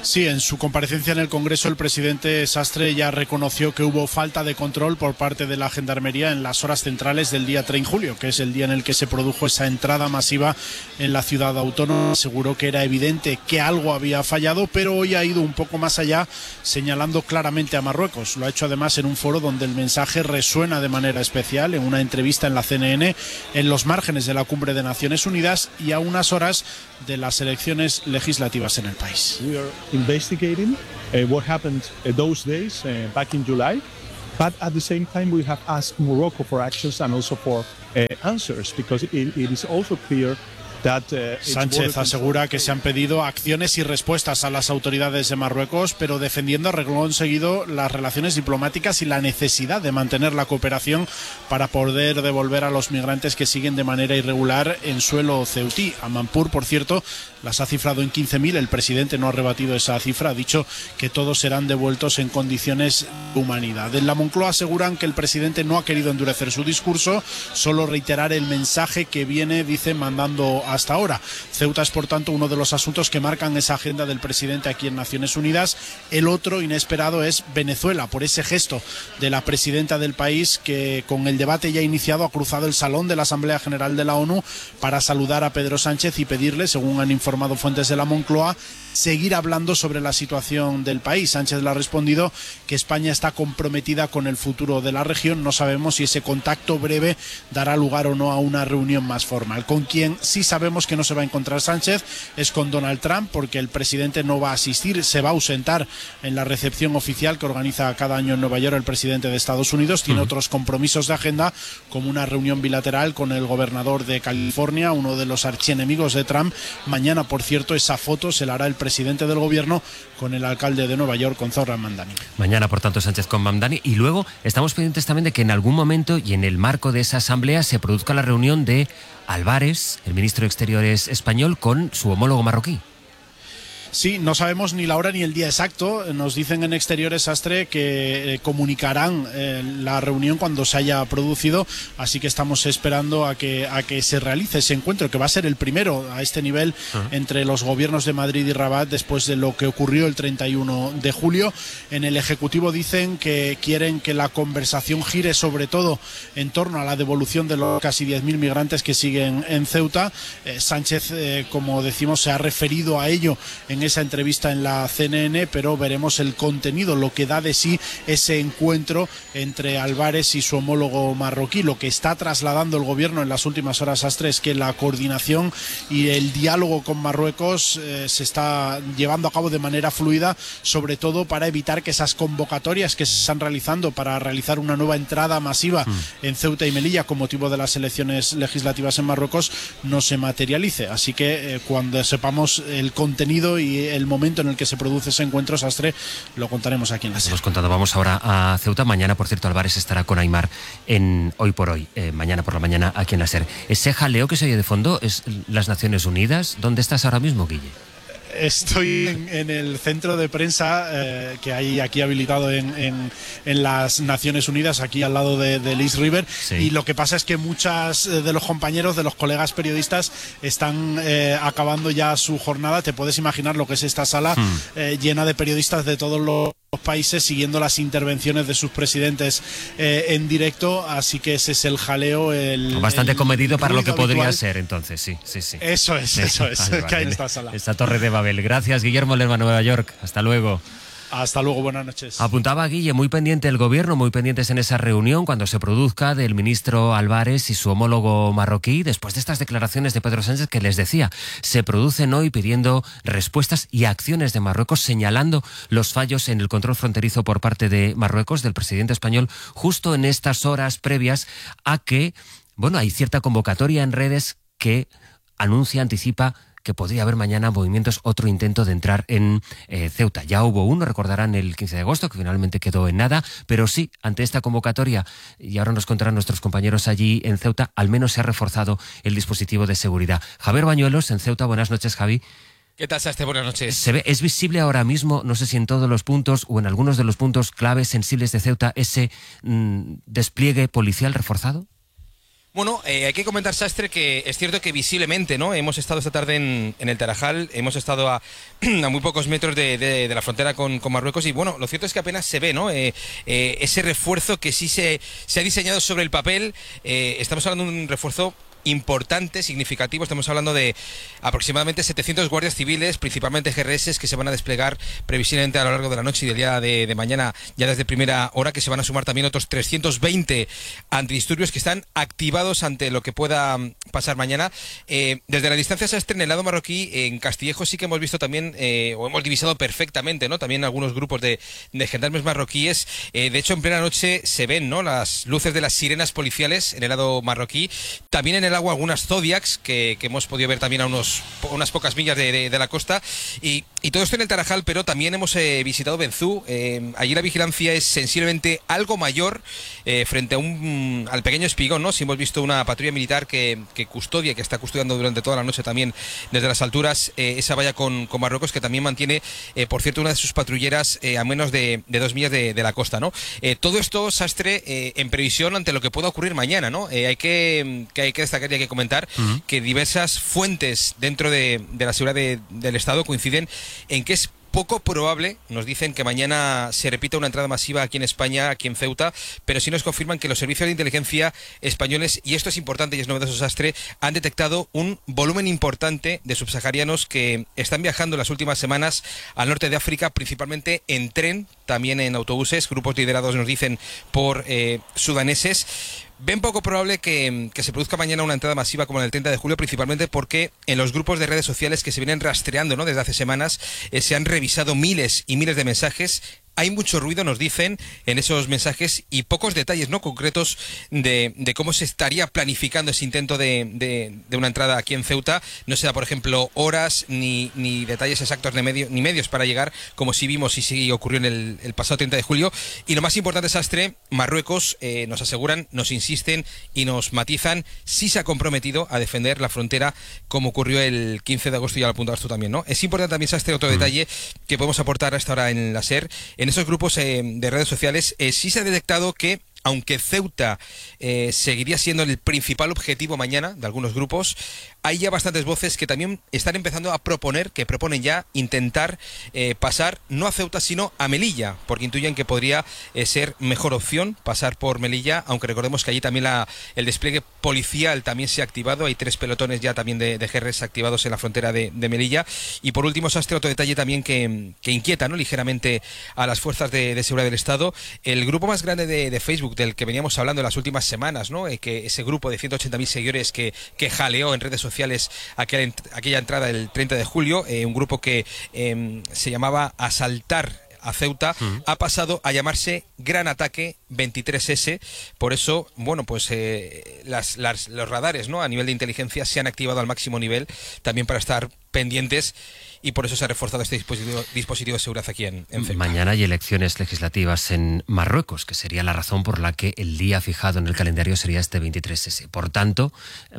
Sí, en su comparecencia en el Congreso el presidente Sastre ya reconoció que hubo falta de control por parte de la Gendarmería en las horas centrales del día 3 de julio, que es el día en el que se produjo esa entrada masiva en la ciudad autónoma. Aseguró que era evidente que algo había fallado, pero hoy ha ido un poco más allá, señalando claramente a Marruecos. Lo ha hecho además en un foro donde el mensaje resuena de manera especial, en una entrevista en la CNN, en los márgenes de la Cumbre de Naciones Unidas y a unas horas de las elecciones legislativas en el país. Investigating what happened those days back in July, but at the same time we have asked Morocco for actions and also for answers, because it is also clear that Sánchez asegura que se han pedido acciones y respuestas a las autoridades de Marruecos, pero defendiendo a renglón seguido las relaciones diplomáticas y la necesidad de mantener la cooperación para poder devolver a los migrantes que siguen de manera irregular en suelo ceutí. Amanpur, por cierto, las ha cifrado en 15.000. El presidente no ha rebatido esa cifra, ha dicho que todos serán devueltos en condiciones de humanidad. En la Moncloa aseguran que el presidente no ha querido endurecer su discurso, solo reiterar el mensaje que viene, dice, mandando hasta ahora. Ceuta es, por tanto, uno de los asuntos que marcan esa agenda del presidente aquí en Naciones Unidas. El otro inesperado es Venezuela, por ese gesto de la presidenta del país que, con el debate ya iniciado, ha cruzado el salón de la Asamblea General de la ONU para saludar a Pedro Sánchez y pedirle, según han informado fuentes de la Moncloa, seguir hablando sobre la situación del país. Sánchez le ha respondido que España está comprometida con el futuro de la región. No sabemos si ese contacto breve dará lugar o no a una reunión más formal. Con quien sí sabemos que no se va a encontrar Sánchez es con Donald Trump, porque el presidente no va a asistir, se va a ausentar en la recepción oficial que organiza cada año en Nueva York el presidente de Estados Unidos. Tiene otros compromisos de agenda, como una reunión bilateral con el gobernador de California, uno de los archienemigos de Trump. Mañana, por cierto, esa foto se la hará el presidente del gobierno con el alcalde de Nueva York, con Zohran Mamdani. Mañana, por tanto, Sánchez con Mamdani. Y luego estamos pendientes también de que en algún momento y en el marco de esa asamblea se produzca la reunión de Álvarez, el ministro de Exteriores español, con su homólogo marroquí. Sí, no sabemos ni la hora ni el día exacto. Nos dicen en Exteriores, Sastre, que comunicarán la reunión cuando se haya producido, así que estamos esperando a que se realice ese encuentro, que va a ser el primero a este nivel entre los gobiernos de Madrid y Rabat después de lo que ocurrió el 31 de julio. En el Ejecutivo dicen que quieren que la conversación gire sobre todo en torno a la devolución de los casi 10.000 migrantes que siguen en Ceuta. Sánchez, como decimos, se ha referido a ello en esa entrevista en la CNN, pero veremos el contenido, lo que da de sí ese encuentro entre Álvarez y su homólogo marroquí. Lo que está trasladando el gobierno en las últimas horas, Astre, es que la coordinación y el diálogo con Marruecos se está llevando a cabo de manera fluida, sobre todo para evitar que esas convocatorias que se están realizando para realizar una nueva entrada masiva en Ceuta y Melilla con motivo de las elecciones legislativas en Marruecos no se materialice. Así que cuando sepamos el contenido y el momento en el que se produce ese encuentro, Sastre, lo contaremos aquí en la SER. Hemos contado. Vamos ahora a Ceuta. Mañana, por cierto, Álvarez estará con Aimar en Hoy por Hoy, mañana por la mañana aquí en la SER. Ese jaleo que se oye de fondo es las Naciones Unidas. ¿Dónde estás ahora mismo, Guille? Estoy en el centro de prensa que hay aquí habilitado en las Naciones Unidas, aquí al lado de East River, sí. Y lo que pasa es que muchas de los compañeros, de los colegas periodistas, están acabando ya su jornada. Te puedes imaginar lo que es esta sala llena de periodistas de todos los países siguiendo las intervenciones de sus presidentes en directo, así que ese es el jaleo. Bastante comedido para lo que habitual. Podría ser, entonces, sí. Eso es, vale, que hay en esta sala. Esta torre de Babel. Gracias, Guillermo Lerma, Nueva York. Hasta luego. Hasta luego, buenas noches. Apuntaba Guille, muy pendiente el gobierno, muy pendientes en esa reunión cuando se produzca, del ministro Álvarez y su homólogo marroquí, después de estas declaraciones de Pedro Sánchez que les decía, se producen hoy pidiendo respuestas y acciones de Marruecos, señalando los fallos en el control fronterizo por parte de Marruecos, del presidente español, justo en estas horas previas a que, hay cierta convocatoria en redes que anticipa que podría haber mañana movimientos, otro intento de entrar en Ceuta. Ya hubo uno, recordarán, el 15 de agosto, que finalmente quedó en nada, pero sí, ante esta convocatoria, y ahora nos contarán nuestros compañeros allí en Ceuta, al menos se ha reforzado el dispositivo de seguridad. Javier Bañuelos, en Ceuta, buenas noches, Javi. ¿Qué tal, Sastre? Buenas noches. ¿Es visible ahora mismo, no sé si en todos los puntos o en algunos de los puntos claves sensibles de Ceuta, ese despliegue policial reforzado? Bueno, hay que comentar, Sastre, que es cierto que visiblemente, ¿no? Hemos estado esta tarde en el Tarajal, hemos estado a muy pocos metros de la frontera con Marruecos y, bueno, lo cierto es que apenas se ve, ¿no? Ese refuerzo que sí se ha diseñado sobre el papel. Estamos hablando de un refuerzo importante, significativo. Estamos hablando de aproximadamente 700 guardias civiles, principalmente GRS, que se van a desplegar previsiblemente a lo largo de la noche y del día de mañana, ya desde primera hora, que se van a sumar también otros 320 antidisturbios que están activados ante lo que pueda pasar mañana. Desde la distancia, Sastre, en el lado marroquí, en Castillejo sí que hemos visto también, o hemos divisado perfectamente, ¿no? También algunos grupos de gendarmes marroquíes. De hecho, en plena noche se ven, ¿no?, las luces de las sirenas policiales en el lado marroquí. También en el agua algunas Zodiacs que hemos podido ver también a unas pocas millas de la costa y todo esto en el Tarajal, pero también hemos visitado Benzú. Allí la vigilancia es sensiblemente algo mayor frente a al pequeño Espigón, ¿no? Si hemos visto una patrulla militar que está custodiando durante toda la noche también desde las alturas esa valla con Marruecos, que también mantiene, por cierto, una de sus patrulleras a menos de 2 millas de la costa, ¿no? Todo esto, Sastre, en previsión ante lo que pueda ocurrir mañana, ¿no? Hay que destacar y hay que comentar que diversas fuentes dentro de la seguridad del Estado coinciden en que es poco probable, nos dicen, que mañana se repita una entrada masiva aquí en España, aquí en Ceuta, pero sí nos confirman que los servicios de inteligencia españoles, y esto es importante y es novedoso, Sastre, han detectado un volumen importante de subsaharianos que están viajando en las últimas semanas al norte de África, principalmente en tren, también en autobuses, grupos liderados, nos dicen, por sudaneses. Ven poco probable que se produzca mañana una entrada masiva como en el 30 de julio, principalmente porque en los grupos de redes sociales que se vienen rastreando, ¿no?, desde hace semanas, se han revisado miles y miles de mensajes. Hay mucho ruido, nos dicen, en esos mensajes y pocos detalles, ¿no?, concretos de cómo se estaría planificando ese intento de una entrada aquí en Ceuta. No se da, por ejemplo, horas ni detalles exactos ni medios para llegar, como sí vimos y sí ocurrió en el pasado 30 de julio. Y lo más importante, Sastre, Marruecos nos aseguran, nos insisten y nos matizan, sí se ha comprometido a defender la frontera como ocurrió el 15 de agosto, y ya lo apuntabas tú también, ¿no? Es importante también, Sastre, otro detalle que podemos aportar hasta ahora en la SER. En esos grupos de redes sociales sí se ha detectado que, aunque Ceuta seguiría siendo el principal objetivo mañana de algunos grupos, hay ya bastantes voces que también están empezando a proponen ya intentar pasar no a Ceuta sino a Melilla, porque intuyen que podría ser mejor opción pasar por Melilla, aunque recordemos que allí también el despliegue policial también se ha activado. Hay 3 pelotones ya también de GRS activados en la frontera de Melilla. Y por último, Sastre, otro detalle también que inquieta, ¿no?, ligeramente a las fuerzas de seguridad del Estado. El grupo más grande de Facebook, del que veníamos hablando en las últimas semanas, ¿no?, que ese grupo de 180.000 seguidores que jaleó en redes sociales aquella entrada el 30 de julio, un grupo que se llamaba Asaltar a Ceuta, ha pasado a llamarse Gran Ataque 23S. Por eso, bueno, pues los radares, ¿no?, a nivel de inteligencia se han activado al máximo nivel también para estar pendientes, y por eso se ha reforzado este dispositivo de seguridad aquí en Ceuta. Mañana hay elecciones legislativas en Marruecos, que sería la razón por la que el día fijado en el calendario sería este 23S. Por tanto,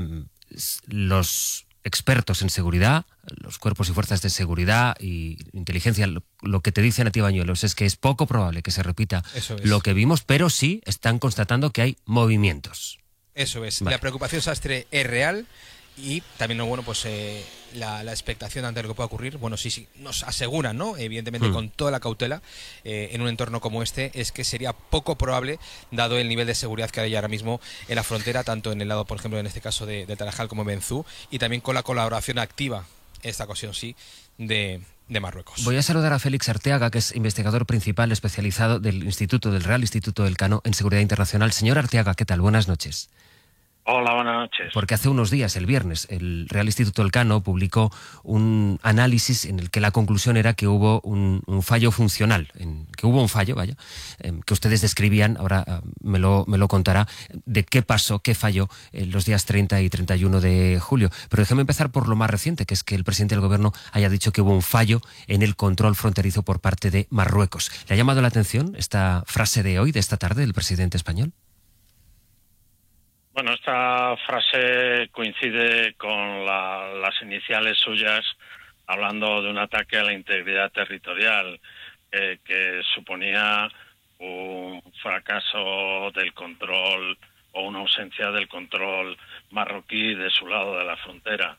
los expertos en seguridad, los cuerpos y fuerzas de seguridad y inteligencia, lo que te dicen a ti, Bañuelos, es que es poco probable que se repita lo que vimos, pero sí están constatando que hay movimientos. Eso es. Vale. La preocupación, Sastre, es real. Y también, bueno, pues la expectación ante lo que pueda ocurrir, bueno, sí, nos aseguran, ¿no?, evidentemente con toda la cautela, en un entorno como este, es que sería poco probable, dado el nivel de seguridad que hay ahora mismo en la frontera, tanto en el lado, por ejemplo, en este caso de Tarajal como Benzú, y también con la colaboración activa, esta ocasión sí, de Marruecos. Voy a saludar a Félix Arteaga, que es investigador principal especializado del Real Instituto Elcano en Seguridad Internacional. Señor Arteaga, ¿qué tal? Buenas noches. Hola, buenas noches. Porque hace unos días, el viernes, el Real Instituto Elcano publicó un análisis en el que la conclusión era que hubo un fallo funcional, que hubo un fallo, que ustedes describían, ahora me lo contará, de qué pasó, qué falló los días 30 y 31 de julio. Pero déjeme empezar por lo más reciente, que es que el presidente del Gobierno haya dicho que hubo un fallo en el control fronterizo por parte de Marruecos. ¿Le ha llamado la atención esta frase de hoy, de esta tarde, del presidente español? Bueno, esta frase coincide con las iniciales suyas, hablando de un ataque a la integridad territorial, que suponía un fracaso del control o una ausencia del control marroquí de su lado de la frontera.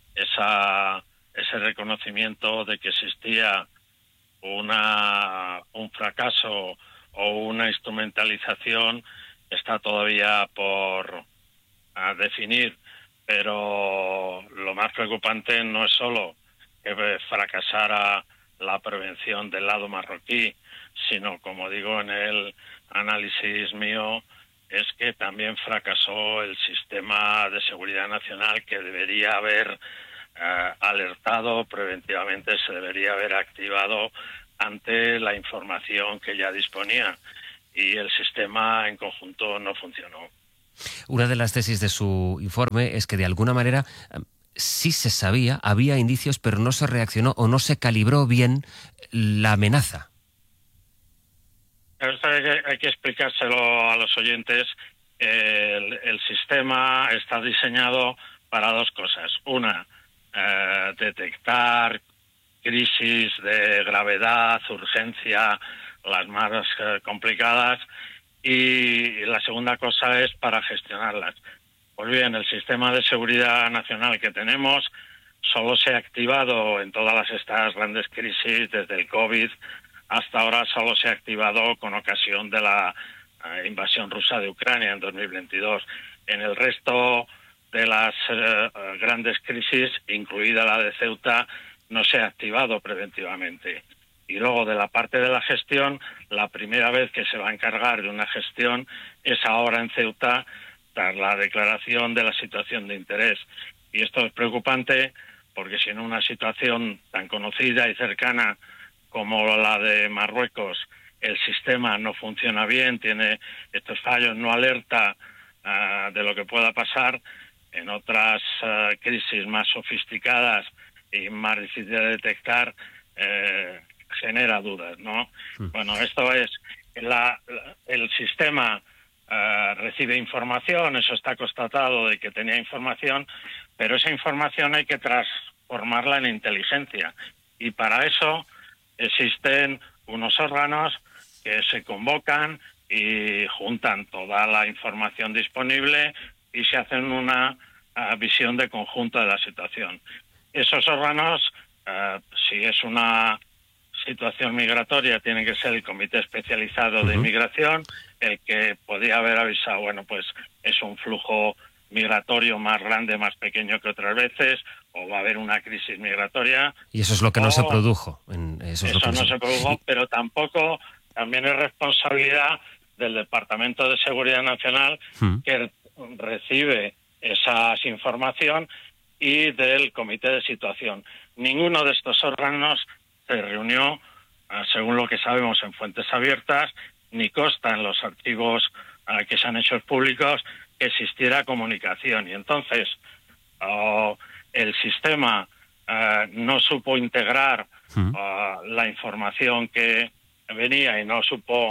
Ese reconocimiento de que existía un fracaso o una instrumentalización está todavía por definir, pero lo más preocupante no es solo que fracasara la prevención del lado marroquí, sino, como digo en el análisis mío, es que también fracasó el sistema de seguridad nacional, que debería haber alertado preventivamente, se debería haber activado ante la información que ya disponía, y el sistema en conjunto no funcionó. Una de las tesis de su informe es que de alguna manera sí se sabía, había indicios, pero no se reaccionó o no se calibró bien la amenaza. Esto hay que explicárselo a los oyentes. El sistema está diseñado para dos cosas. Una, detectar crisis de gravedad, urgencia, las más complicadas, y la segunda cosa es para gestionarlas. Pues bien, el sistema de seguridad nacional que tenemos solo se ha activado en todas estas grandes crisis, desde el COVID hasta ahora, solo se ha activado con ocasión de la invasión rusa de Ucrania en 2022. En el resto de las grandes crisis, incluida la de Ceuta, no se ha activado preventivamente. Y luego, de la parte de la gestión, la primera vez que se va a encargar de una gestión es ahora en Ceuta, tras la declaración de la situación de interés. Y esto es preocupante porque si en una situación tan conocida y cercana como la de Marruecos el sistema no funciona bien, tiene estos fallos, no alerta de lo que pueda pasar, en otras crisis más sofisticadas y más difíciles de detectar, genera dudas, ¿no? Bueno, esto es, el sistema recibe información, eso está constatado de que tenía información, pero esa información hay que transformarla en inteligencia, y para eso existen unos órganos que se convocan y juntan toda la información disponible y se hacen una visión de conjunto de la situación. Esos órganos, si es una situación migratoria, tiene que ser el Comité Especializado de Inmigración, el que podía haber avisado, bueno, pues es un flujo migratorio más grande, más pequeño que otras veces, o va a haber una crisis migratoria. Y eso es lo que no se produjo. Eso no se produjo, pero tampoco, también es responsabilidad del Departamento de Seguridad Nacional, que recibe esa información, y del Comité de Situación. Ninguno de estos órganos se reunió, según lo que sabemos, en fuentes abiertas, ni consta en los archivos que se han hecho públicos que existiera comunicación. Y entonces el sistema no supo integrar la información que venía y no supo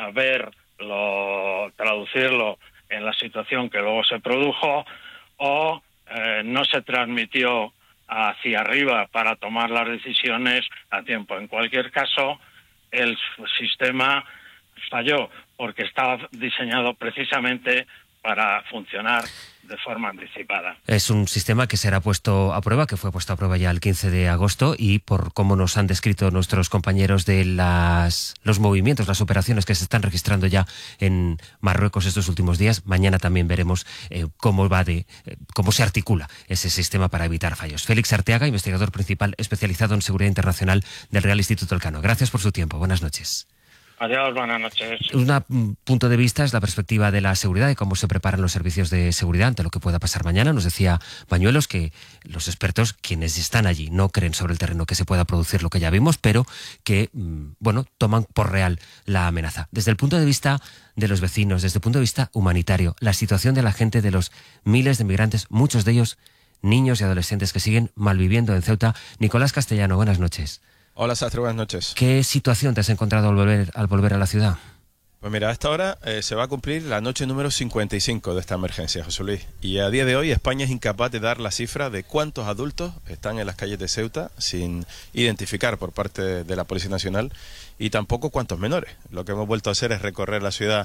traducirlo en la situación que luego se produjo, o no se transmitió hacia arriba para tomar las decisiones a tiempo. En cualquier caso, el sistema falló porque estaba diseñado precisamente para funcionar de forma anticipada. Es un sistema que será puesto a prueba, que fue puesto a prueba ya el 15 de agosto, y por cómo nos han descrito nuestros compañeros de los movimientos, las operaciones que se están registrando ya en Marruecos estos últimos días, mañana también veremos cómo se articula ese sistema para evitar fallos. Félix Arteaga, investigador principal especializado en seguridad internacional del Real Instituto Elcano. Gracias por su tiempo. Buenas noches. Adiós, buenas noches. Un punto de vista es la perspectiva de la seguridad y cómo se preparan los servicios de seguridad ante lo que pueda pasar mañana. Nos decía Bañuelos que los expertos, quienes están allí, no creen sobre el terreno que se pueda producir lo que ya vimos, pero que, toman por real la amenaza. Desde el punto de vista de los vecinos, desde el punto de vista humanitario, la situación de la gente, de los miles de migrantes, muchos de ellos niños y adolescentes que siguen malviviendo en Ceuta. Nicolás Castellano, buenas noches. Hola, Sastre, buenas noches. ¿Qué situación te has encontrado al volver a la ciudad? Pues mira, a esta hora se va a cumplir la noche número 55 de esta emergencia, José Luis. Y a día de hoy España es incapaz de dar la cifra de cuántos adultos están en las calles de Ceuta sin identificar por parte de la Policía Nacional, y tampoco cuántos menores. Lo que hemos vuelto a hacer es recorrer la ciudad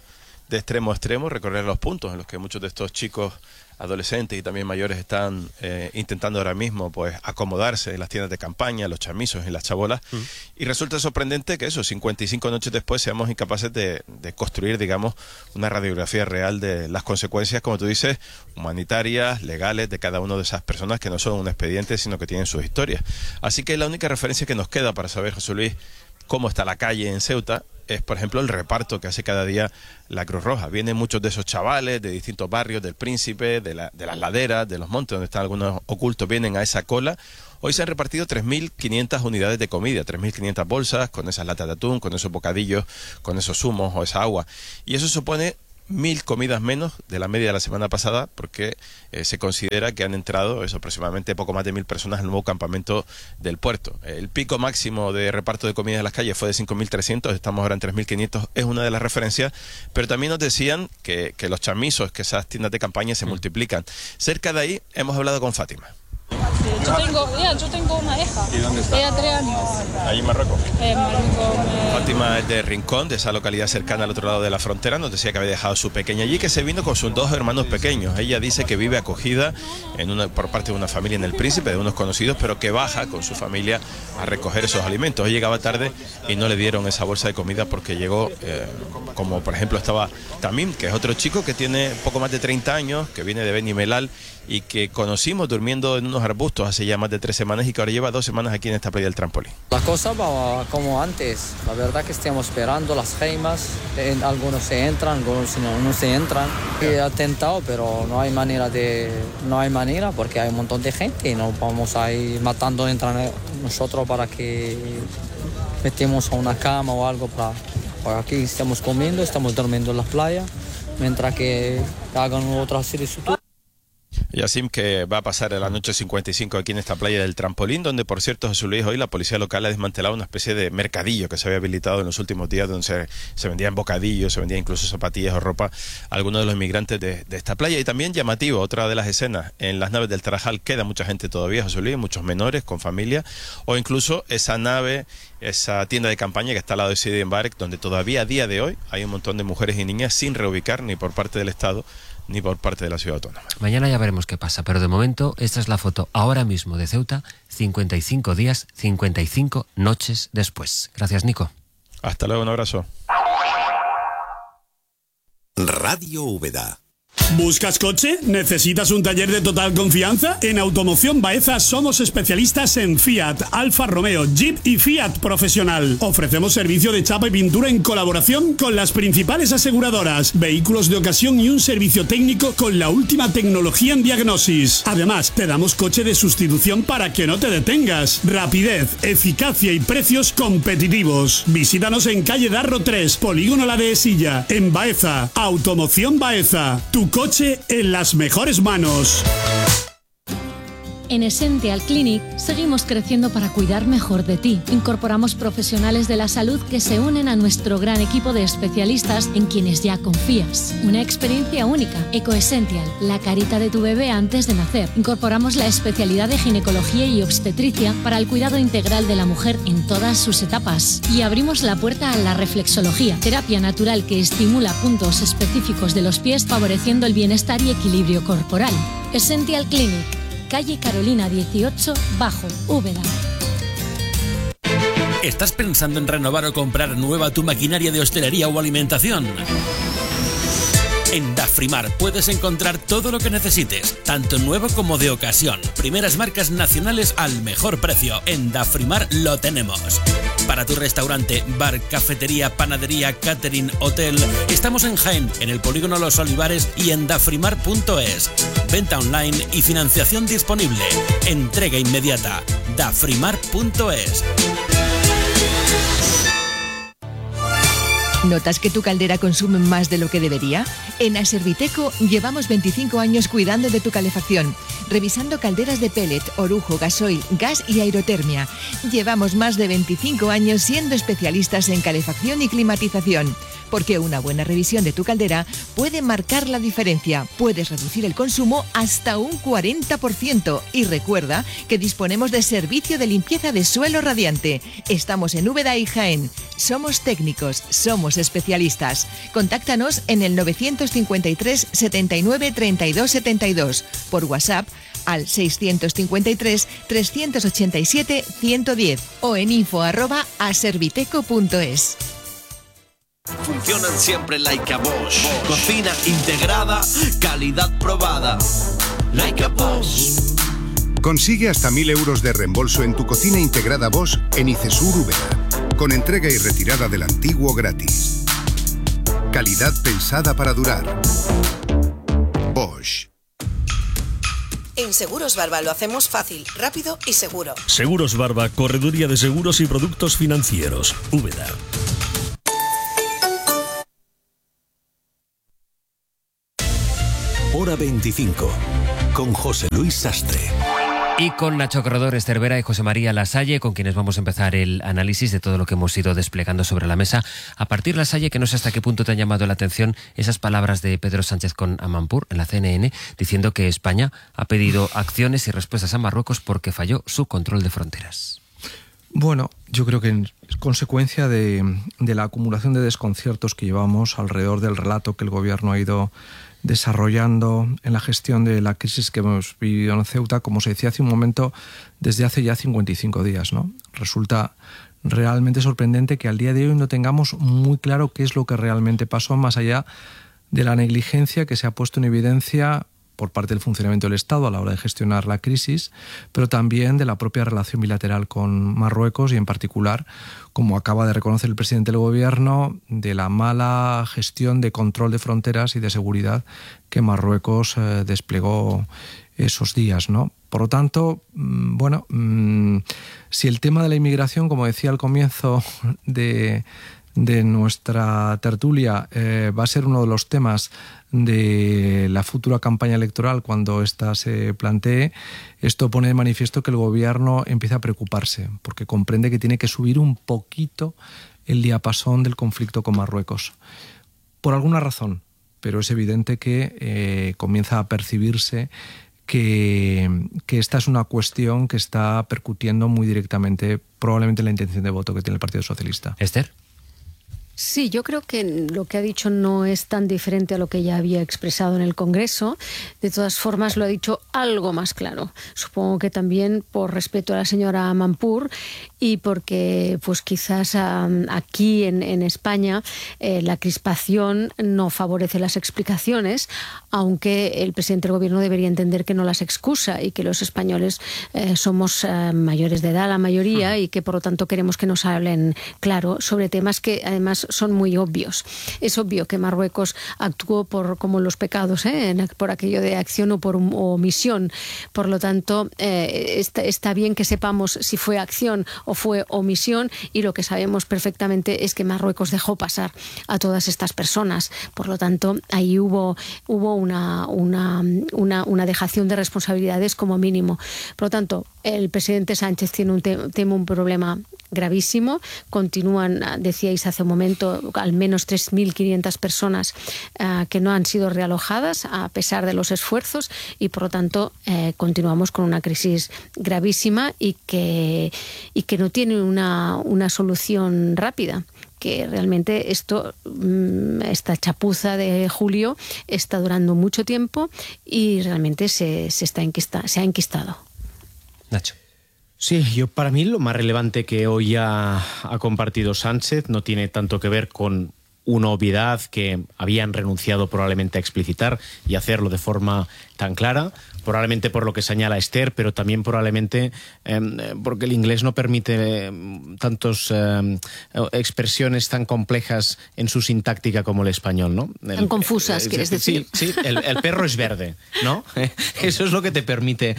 de extremo a extremo, recorrer los puntos en los que muchos de estos chicos adolescentes y también mayores están intentando ahora mismo pues acomodarse en las tiendas de campaña, los chamisos y las chabolas, y resulta sorprendente que eso, 55 noches después, seamos incapaces de construir, digamos, una radiografía real de las consecuencias, como tú dices, humanitarias, legales, de cada una de esas personas que no son un expediente, sino que tienen sus historias. Así que la única referencia que nos queda para saber, José Luis, cómo está la calle en Ceuta, es, por ejemplo, el reparto que hace cada día la Cruz Roja. Vienen muchos de esos chavales de distintos barrios, del Príncipe, de las laderas, de los montes, donde están algunos ocultos, vienen a esa cola. Hoy se han repartido 3.500 unidades de comida, 3.500 bolsas, con esas latas de atún, con esos bocadillos, con esos zumos o esa agua. Y eso supone 1.000 comidas menos de la media de la semana pasada, porque se considera que han entrado aproximadamente poco más de 1.000 personas al nuevo campamento del puerto. El pico máximo de reparto de comida en las calles fue de 5.300, estamos ahora en 3.500, es una de las referencias, pero también nos decían que los chamisos, que esas tiendas de campaña se multiplican. Cerca de ahí hemos hablado con Fátima. Yo tengo una hija. ¿Y dónde está? Ella 3 años. Ahí en Marruecos. Marruecos. Fátima es de Rincón, de esa localidad cercana al otro lado de la frontera. Nos decía que había dejado a su pequeña allí, que se vino con sus 2 hermanos pequeños. Ella dice que vive acogida por parte de una familia en el Príncipe, de unos conocidos, pero que baja con su familia a recoger esos alimentos. Hoy llegaba tarde y no le dieron esa bolsa de comida porque llegó, como por ejemplo estaba Tamim, que es otro chico que tiene poco más de 30 años, que viene de Beni Mellal y que conocimos durmiendo en unos arbustos hace ya más de 3 semanas y que ahora lleva 2 semanas aquí en esta playa del Trampolín. La cosa va como antes, la verdad que estamos esperando las geimas, algunos se entran, algunos no se entran. He intentado, pero no hay manera porque hay un montón de gente y no vamos a ir matando entre nosotros para que metemos a una cama o algo para aquí estamos comiendo, estamos durmiendo en la playa, mientras que hagan otra solicitud. Yasim, que va a pasar la noche 55 aquí en esta playa del Trampolín, donde, por cierto, Jesús Luis, hoy la policía local ha desmantelado una especie de mercadillo que se había habilitado en los últimos días, donde se vendían bocadillos, se vendían incluso zapatillas o ropa a algunos de los inmigrantes de esta playa. Y también llamativo, otra de las escenas, en las naves del Tarajal queda mucha gente todavía, Jesús Luis, muchos menores con familia, o incluso esa nave, esa tienda de campaña que está al lado de Sidi Mbarek, donde todavía a día de hoy hay un montón de mujeres y niñas sin reubicar ni por parte del Estado ni por parte de la ciudad autónoma. Mañana ya veremos qué pasa, pero de momento esta es la foto ahora mismo de Ceuta, 55 días, 55 noches después. Gracias, Nico. Hasta luego, un abrazo. Radio Úbeda. ¿Buscas coche? ¿Necesitas un taller de total confianza? En Automoción Baeza somos especialistas en Fiat, Alfa Romeo, Jeep y Fiat Profesional. Ofrecemos servicio de chapa y pintura en colaboración con las principales aseguradoras, vehículos de ocasión y un servicio técnico con la última tecnología en diagnosis. Además, te damos coche de sustitución para que no te detengas. Rapidez, eficacia y precios competitivos. Visítanos en calle Darro 3, Polígono La Dehesilla, en Baeza. Automoción Baeza. Tu coche en las mejores manos. En Essential Clinic seguimos creciendo para cuidar mejor de ti. Incorporamos profesionales de la salud que se unen a nuestro gran equipo de especialistas en quienes ya confías. Una experiencia única. EcoEssential, la carita de tu bebé antes de nacer. Incorporamos la especialidad de ginecología y obstetricia para el cuidado integral de la mujer en todas sus etapas. Y abrimos la puerta a la reflexología, terapia natural que estimula puntos específicos de los pies, favoreciendo el bienestar y equilibrio corporal. Essential Clinic, calle Carolina 18, Bajo, Úbeda. ¿Estás pensando en renovar o comprar nueva tu maquinaria de hostelería o alimentación? En Dafrimar puedes encontrar todo lo que necesites, tanto nuevo como de ocasión. Primeras marcas nacionales al mejor precio. En Dafrimar lo tenemos. Para tu restaurante, bar, cafetería, panadería, catering, hotel, estamos en Jaén, en el Polígono Los Olivares y en dafrimar.es. Venta online y financiación disponible. Entrega inmediata. dafrimar.es. ¿Notas que tu caldera consume más de lo que debería? En Aserviteco llevamos 25 años cuidando de tu calefacción, revisando calderas de pellet, orujo, gasoil, gas y aerotermia. Llevamos más de 25 años siendo especialistas en calefacción y climatización, porque una buena revisión de tu caldera puede marcar la diferencia. Puedes reducir el consumo hasta un 40%. Y recuerda que disponemos de servicio de limpieza de suelo radiante. Estamos en Úbeda y Jaén. Somos técnicos, somos Somos Especialistas. Contáctanos en el 953 79 32 72, por WhatsApp al 653 387 110 o en info@aserviteco.es. Funcionan siempre like a Bosch. Cocina integrada, calidad probada. Like a Bosch. Consigue hasta 1.000 euros de reembolso en tu cocina integrada Bosch en Icesur Úbeda, con entrega y retirada del antiguo gratis. Calidad pensada para durar. Bosch. En Seguros Barba lo hacemos fácil, rápido y seguro. Seguros Barba, correduría de seguros y productos financieros. Úbeda. Hora 25, con José Luis Sastre. Y con Nacho Corredor, Cervera y José María Lasalle, con quienes vamos a empezar el análisis de todo lo que hemos ido desplegando sobre la mesa. A partir, Lasalle, que no sé hasta qué punto te han llamado la atención esas palabras de Pedro Sánchez con Amanpour en la CNN, diciendo que España ha pedido acciones y respuestas a Marruecos porque falló su control de fronteras. Bueno, yo creo que es consecuencia de la acumulación de desconciertos que llevamos alrededor del relato que el Gobierno ha ido desarrollando en la gestión de la crisis que hemos vivido en Ceuta, como se decía hace un momento, desde hace ya 55 días, ¿no? Resulta realmente sorprendente que al día de hoy no tengamos muy claro qué es lo que realmente pasó, más allá de la negligencia que se ha puesto en evidencia por parte del funcionamiento del Estado a la hora de gestionar la crisis, pero también de la propia relación bilateral con Marruecos y, en particular, como acaba de reconocer el presidente del Gobierno, de la mala gestión de control de fronteras y de seguridad que Marruecos desplegó esos días, ¿no? Por lo tanto, bueno, si el tema de la inmigración, como decía al comienzo de nuestra tertulia, va a ser uno de los temas de la futura campaña electoral cuando ésta se plantee, esto pone de manifiesto que el Gobierno empieza a preocuparse, porque comprende que tiene que subir un poquito el diapasón del conflicto con Marruecos. Por alguna razón, pero es evidente que comienza a percibirse que esta es una cuestión que está percutiendo muy directamente probablemente la intención de voto que tiene el Partido Socialista. Esther. Sí, yo creo que lo que ha dicho no es tan diferente a lo que ya había expresado en el Congreso. De todas formas, lo ha dicho algo más claro. Supongo que también por respeto a la señora Amanpour y porque pues quizás aquí en España la crispación no favorece las explicaciones, aunque el presidente del Gobierno debería entender que no las excusa y que los españoles somos mayores de edad, la mayoría, y que por lo tanto queremos que nos hablen claro sobre temas que además son muy obvios. Es obvio que Marruecos actuó como los pecados, por aquello de acción o por omisión. Por lo tanto, está bien que sepamos si fue acción o fue omisión, y lo que sabemos perfectamente es que Marruecos dejó pasar a todas estas personas. Por lo tanto, ahí hubo una dejación de responsabilidades como mínimo. Por lo tanto, el presidente Sánchez tiene un problema gravísimo. Continúan, decíais hace un momento, al menos 3.500 personas que no han sido realojadas a pesar de los esfuerzos, y por lo tanto continuamos con una crisis gravísima y que no tiene una solución rápida. Que realmente esta chapuza de julio está durando mucho tiempo y realmente se ha enquistado. Nacho. Sí, para mí lo más relevante que hoy ha compartido Sánchez no tiene tanto que ver con una obviedad que habían renunciado probablemente a explicitar y hacerlo de forma tan clara, probablemente por lo que señala Esther, pero también probablemente porque el inglés no permite tantas expresiones tan complejas en su sintáctica como el español, ¿no? Tan confusas, ¿quieres decir? Sí, el perro es verde, ¿no? Eso es lo que te permite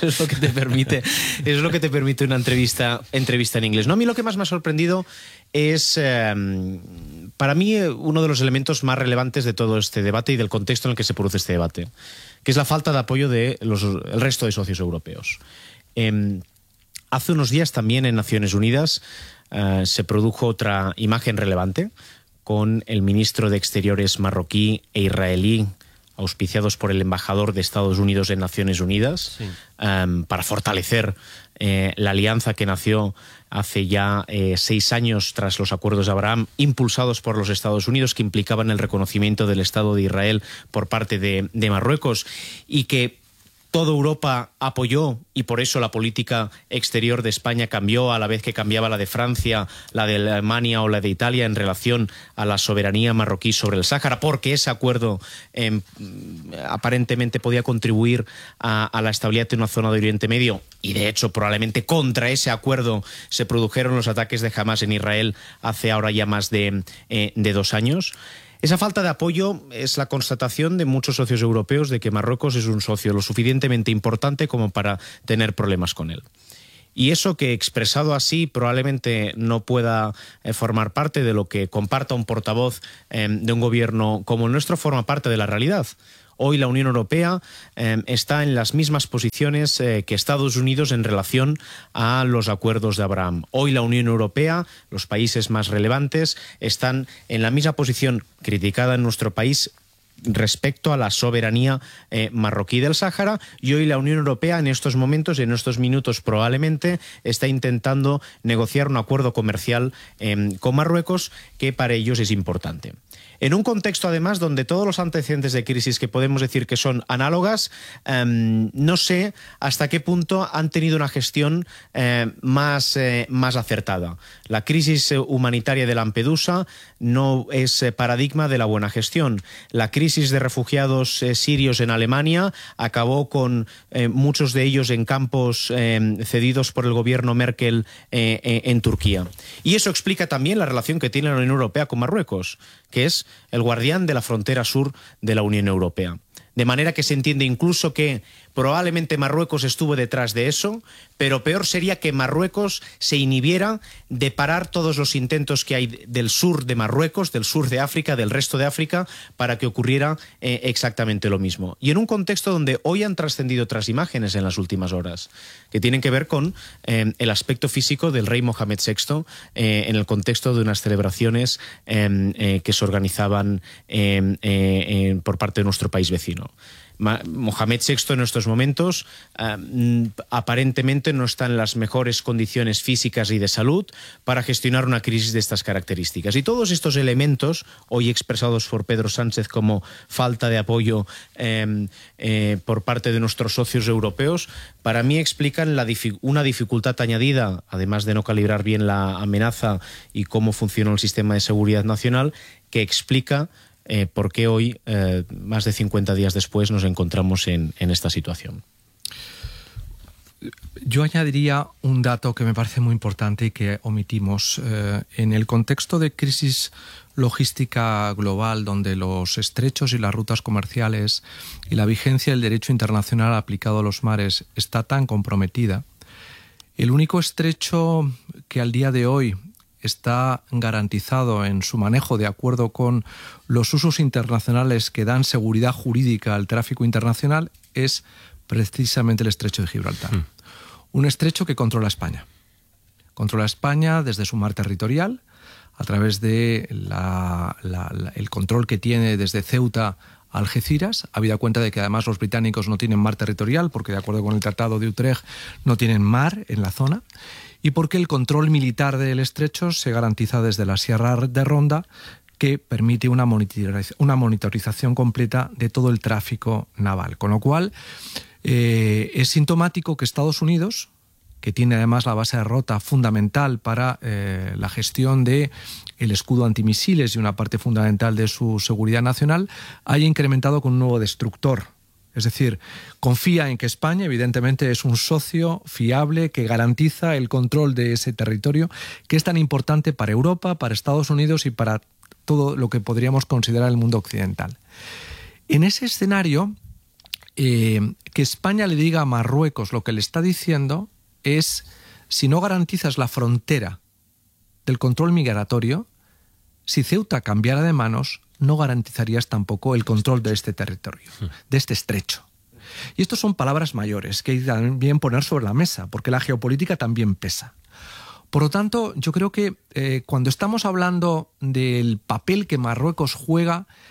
una entrevista en inglés. No, a mí lo que más me ha sorprendido es, para mí, uno de los elementos más relevantes de todo este debate y del contexto en el que se produce este debate, que es la falta de apoyo del resto de socios europeos. Hace unos días también en Naciones Unidas se produjo otra imagen relevante con el ministro de Exteriores marroquí e israelí, auspiciados por el embajador de Estados Unidos en Naciones Unidas, sí, para fortalecer la alianza que nació hace ya 6 años tras los acuerdos de Abraham, impulsados por los Estados Unidos, que implicaban el reconocimiento del Estado de Israel por parte de Marruecos, y que toda Europa apoyó, y por eso la política exterior de España cambió a la vez que cambiaba la de Francia, la de Alemania o la de Italia en relación a la soberanía marroquí sobre el Sáhara, porque ese acuerdo aparentemente podía contribuir a la estabilidad de una zona de Oriente Medio, y de hecho probablemente contra ese acuerdo se produjeron los ataques de Hamas en Israel hace ahora ya más de 2 años. Esa falta de apoyo es la constatación de muchos socios europeos de que Marruecos es un socio lo suficientemente importante como para tener problemas con él. Y eso, que expresado así probablemente no pueda formar parte de lo que comparta un portavoz de un gobierno como el nuestro, forma parte de la realidad. Hoy la Unión Europea está en las mismas posiciones que Estados Unidos en relación a los acuerdos de Abraham. Hoy la Unión Europea, los países más relevantes, están en la misma posición criticada en nuestro país respecto a la soberanía marroquí del Sáhara, y hoy la Unión Europea en estos momentos, en estos minutos probablemente, está intentando negociar un acuerdo comercial con Marruecos que para ellos es importante. En un contexto, además, donde todos los antecedentes de crisis que podemos decir que son análogas, no sé hasta qué punto han tenido una gestión más acertada. La crisis humanitaria de Lampedusa no es paradigma de la buena gestión. La crisis de refugiados sirios en Alemania acabó con muchos de ellos en campos cedidos por el gobierno Merkel en Turquía. Y eso explica también la relación que tiene la Unión Europea con Marruecos, que es el guardián de la frontera sur de la Unión Europea. De manera que se entiende incluso que probablemente Marruecos estuvo detrás de eso, pero peor sería que Marruecos se inhibiera de parar todos los intentos que hay del sur de Marruecos, del sur de África, del resto de África, para que ocurriera exactamente lo mismo. Y en un contexto donde hoy han trascendido otras imágenes en las últimas horas, que tienen que ver con el aspecto físico del rey Mohamed VI en el contexto de unas celebraciones que se organizaban por parte de nuestro país vecino. Mohamed VI en estos momentos aparentemente no está en las mejores condiciones físicas y de salud para gestionar una crisis de estas características. Y todos estos elementos, hoy expresados por Pedro Sánchez como falta de apoyo por parte de nuestros socios europeos, para mí explican una dificultad añadida, además de no calibrar bien la amenaza y cómo funciona el sistema de seguridad nacional, que explica por qué hoy, más de 50 días después, nos encontramos en esta situación. Yo añadiría un dato que me parece muy importante y que omitimos. En el contexto de crisis logística global, donde los estrechos y las rutas comerciales y la vigencia del derecho internacional aplicado a los mares está tan comprometida, el único estrecho que al día de hoy está garantizado en su manejo de acuerdo con los usos internacionales que dan seguridad jurídica al tráfico internacional es precisamente el estrecho de Gibraltar. Un estrecho que controla España. Controla España desde su mar territorial, a través de el control que tiene desde Ceuta a Algeciras, habida cuenta de que además los británicos no tienen mar territorial, porque de acuerdo con el Tratado de Utrecht no tienen mar en la zona, y porque el control militar del estrecho se garantiza desde la Sierra de Ronda, que permite una monitorización completa de todo el tráfico naval. Con lo cual, es sintomático que Estados Unidos, que tiene además la base de Rota fundamental para la gestión del escudo antimisiles y una parte fundamental de su seguridad nacional, haya incrementado con un nuevo destructor. Es decir, confía en que España, evidentemente, es un socio fiable que garantiza el control de ese territorio que es tan importante para Europa, para Estados Unidos y para todo lo que podríamos considerar el mundo occidental. En ese escenario, que España le diga a Marruecos lo que le está diciendo es: si no garantizas la frontera del control migratorio, si Ceuta cambiara de manos, no garantizarías tampoco el control de este territorio, de este estrecho. Y estas son palabras mayores que hay que también poner sobre la mesa, porque la geopolítica también pesa. Por lo tanto, yo creo que cuando estamos hablando del papel que Marruecos juega,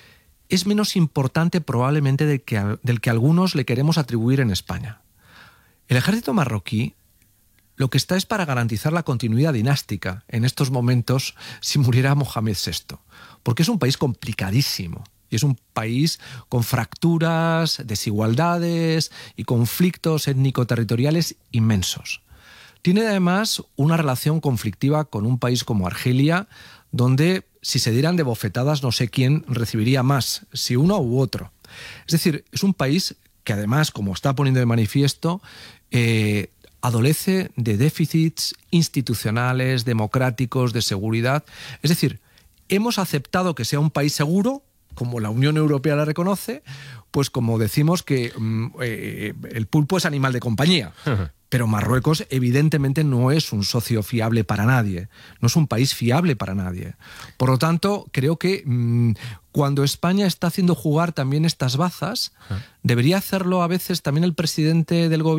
es menos importante probablemente del que algunos le queremos atribuir en España. El ejército marroquí lo que está es para garantizar la continuidad dinástica en estos momentos si muriera Mohamed VI, porque es un país complicadísimo y es un país con fracturas, desigualdades y conflictos étnico-territoriales inmensos. Tiene además una relación conflictiva con un país como Argelia, donde si se dieran de bofetadas no sé quién recibiría más, si uno u otro. Es decir, es un país que además, como está poniendo de manifiesto, adolece de déficits institucionales, democráticos, de seguridad. Es decir, hemos aceptado que sea un país seguro, como la Unión Europea la reconoce, pues como decimos que el pulpo es animal de compañía. Pero Marruecos evidentemente no es un socio fiable para nadie, no es un país fiable para nadie. Por lo tanto, creo que cuando España está haciendo jugar también estas bazas, debería hacerlo a veces también el presidente del gobierno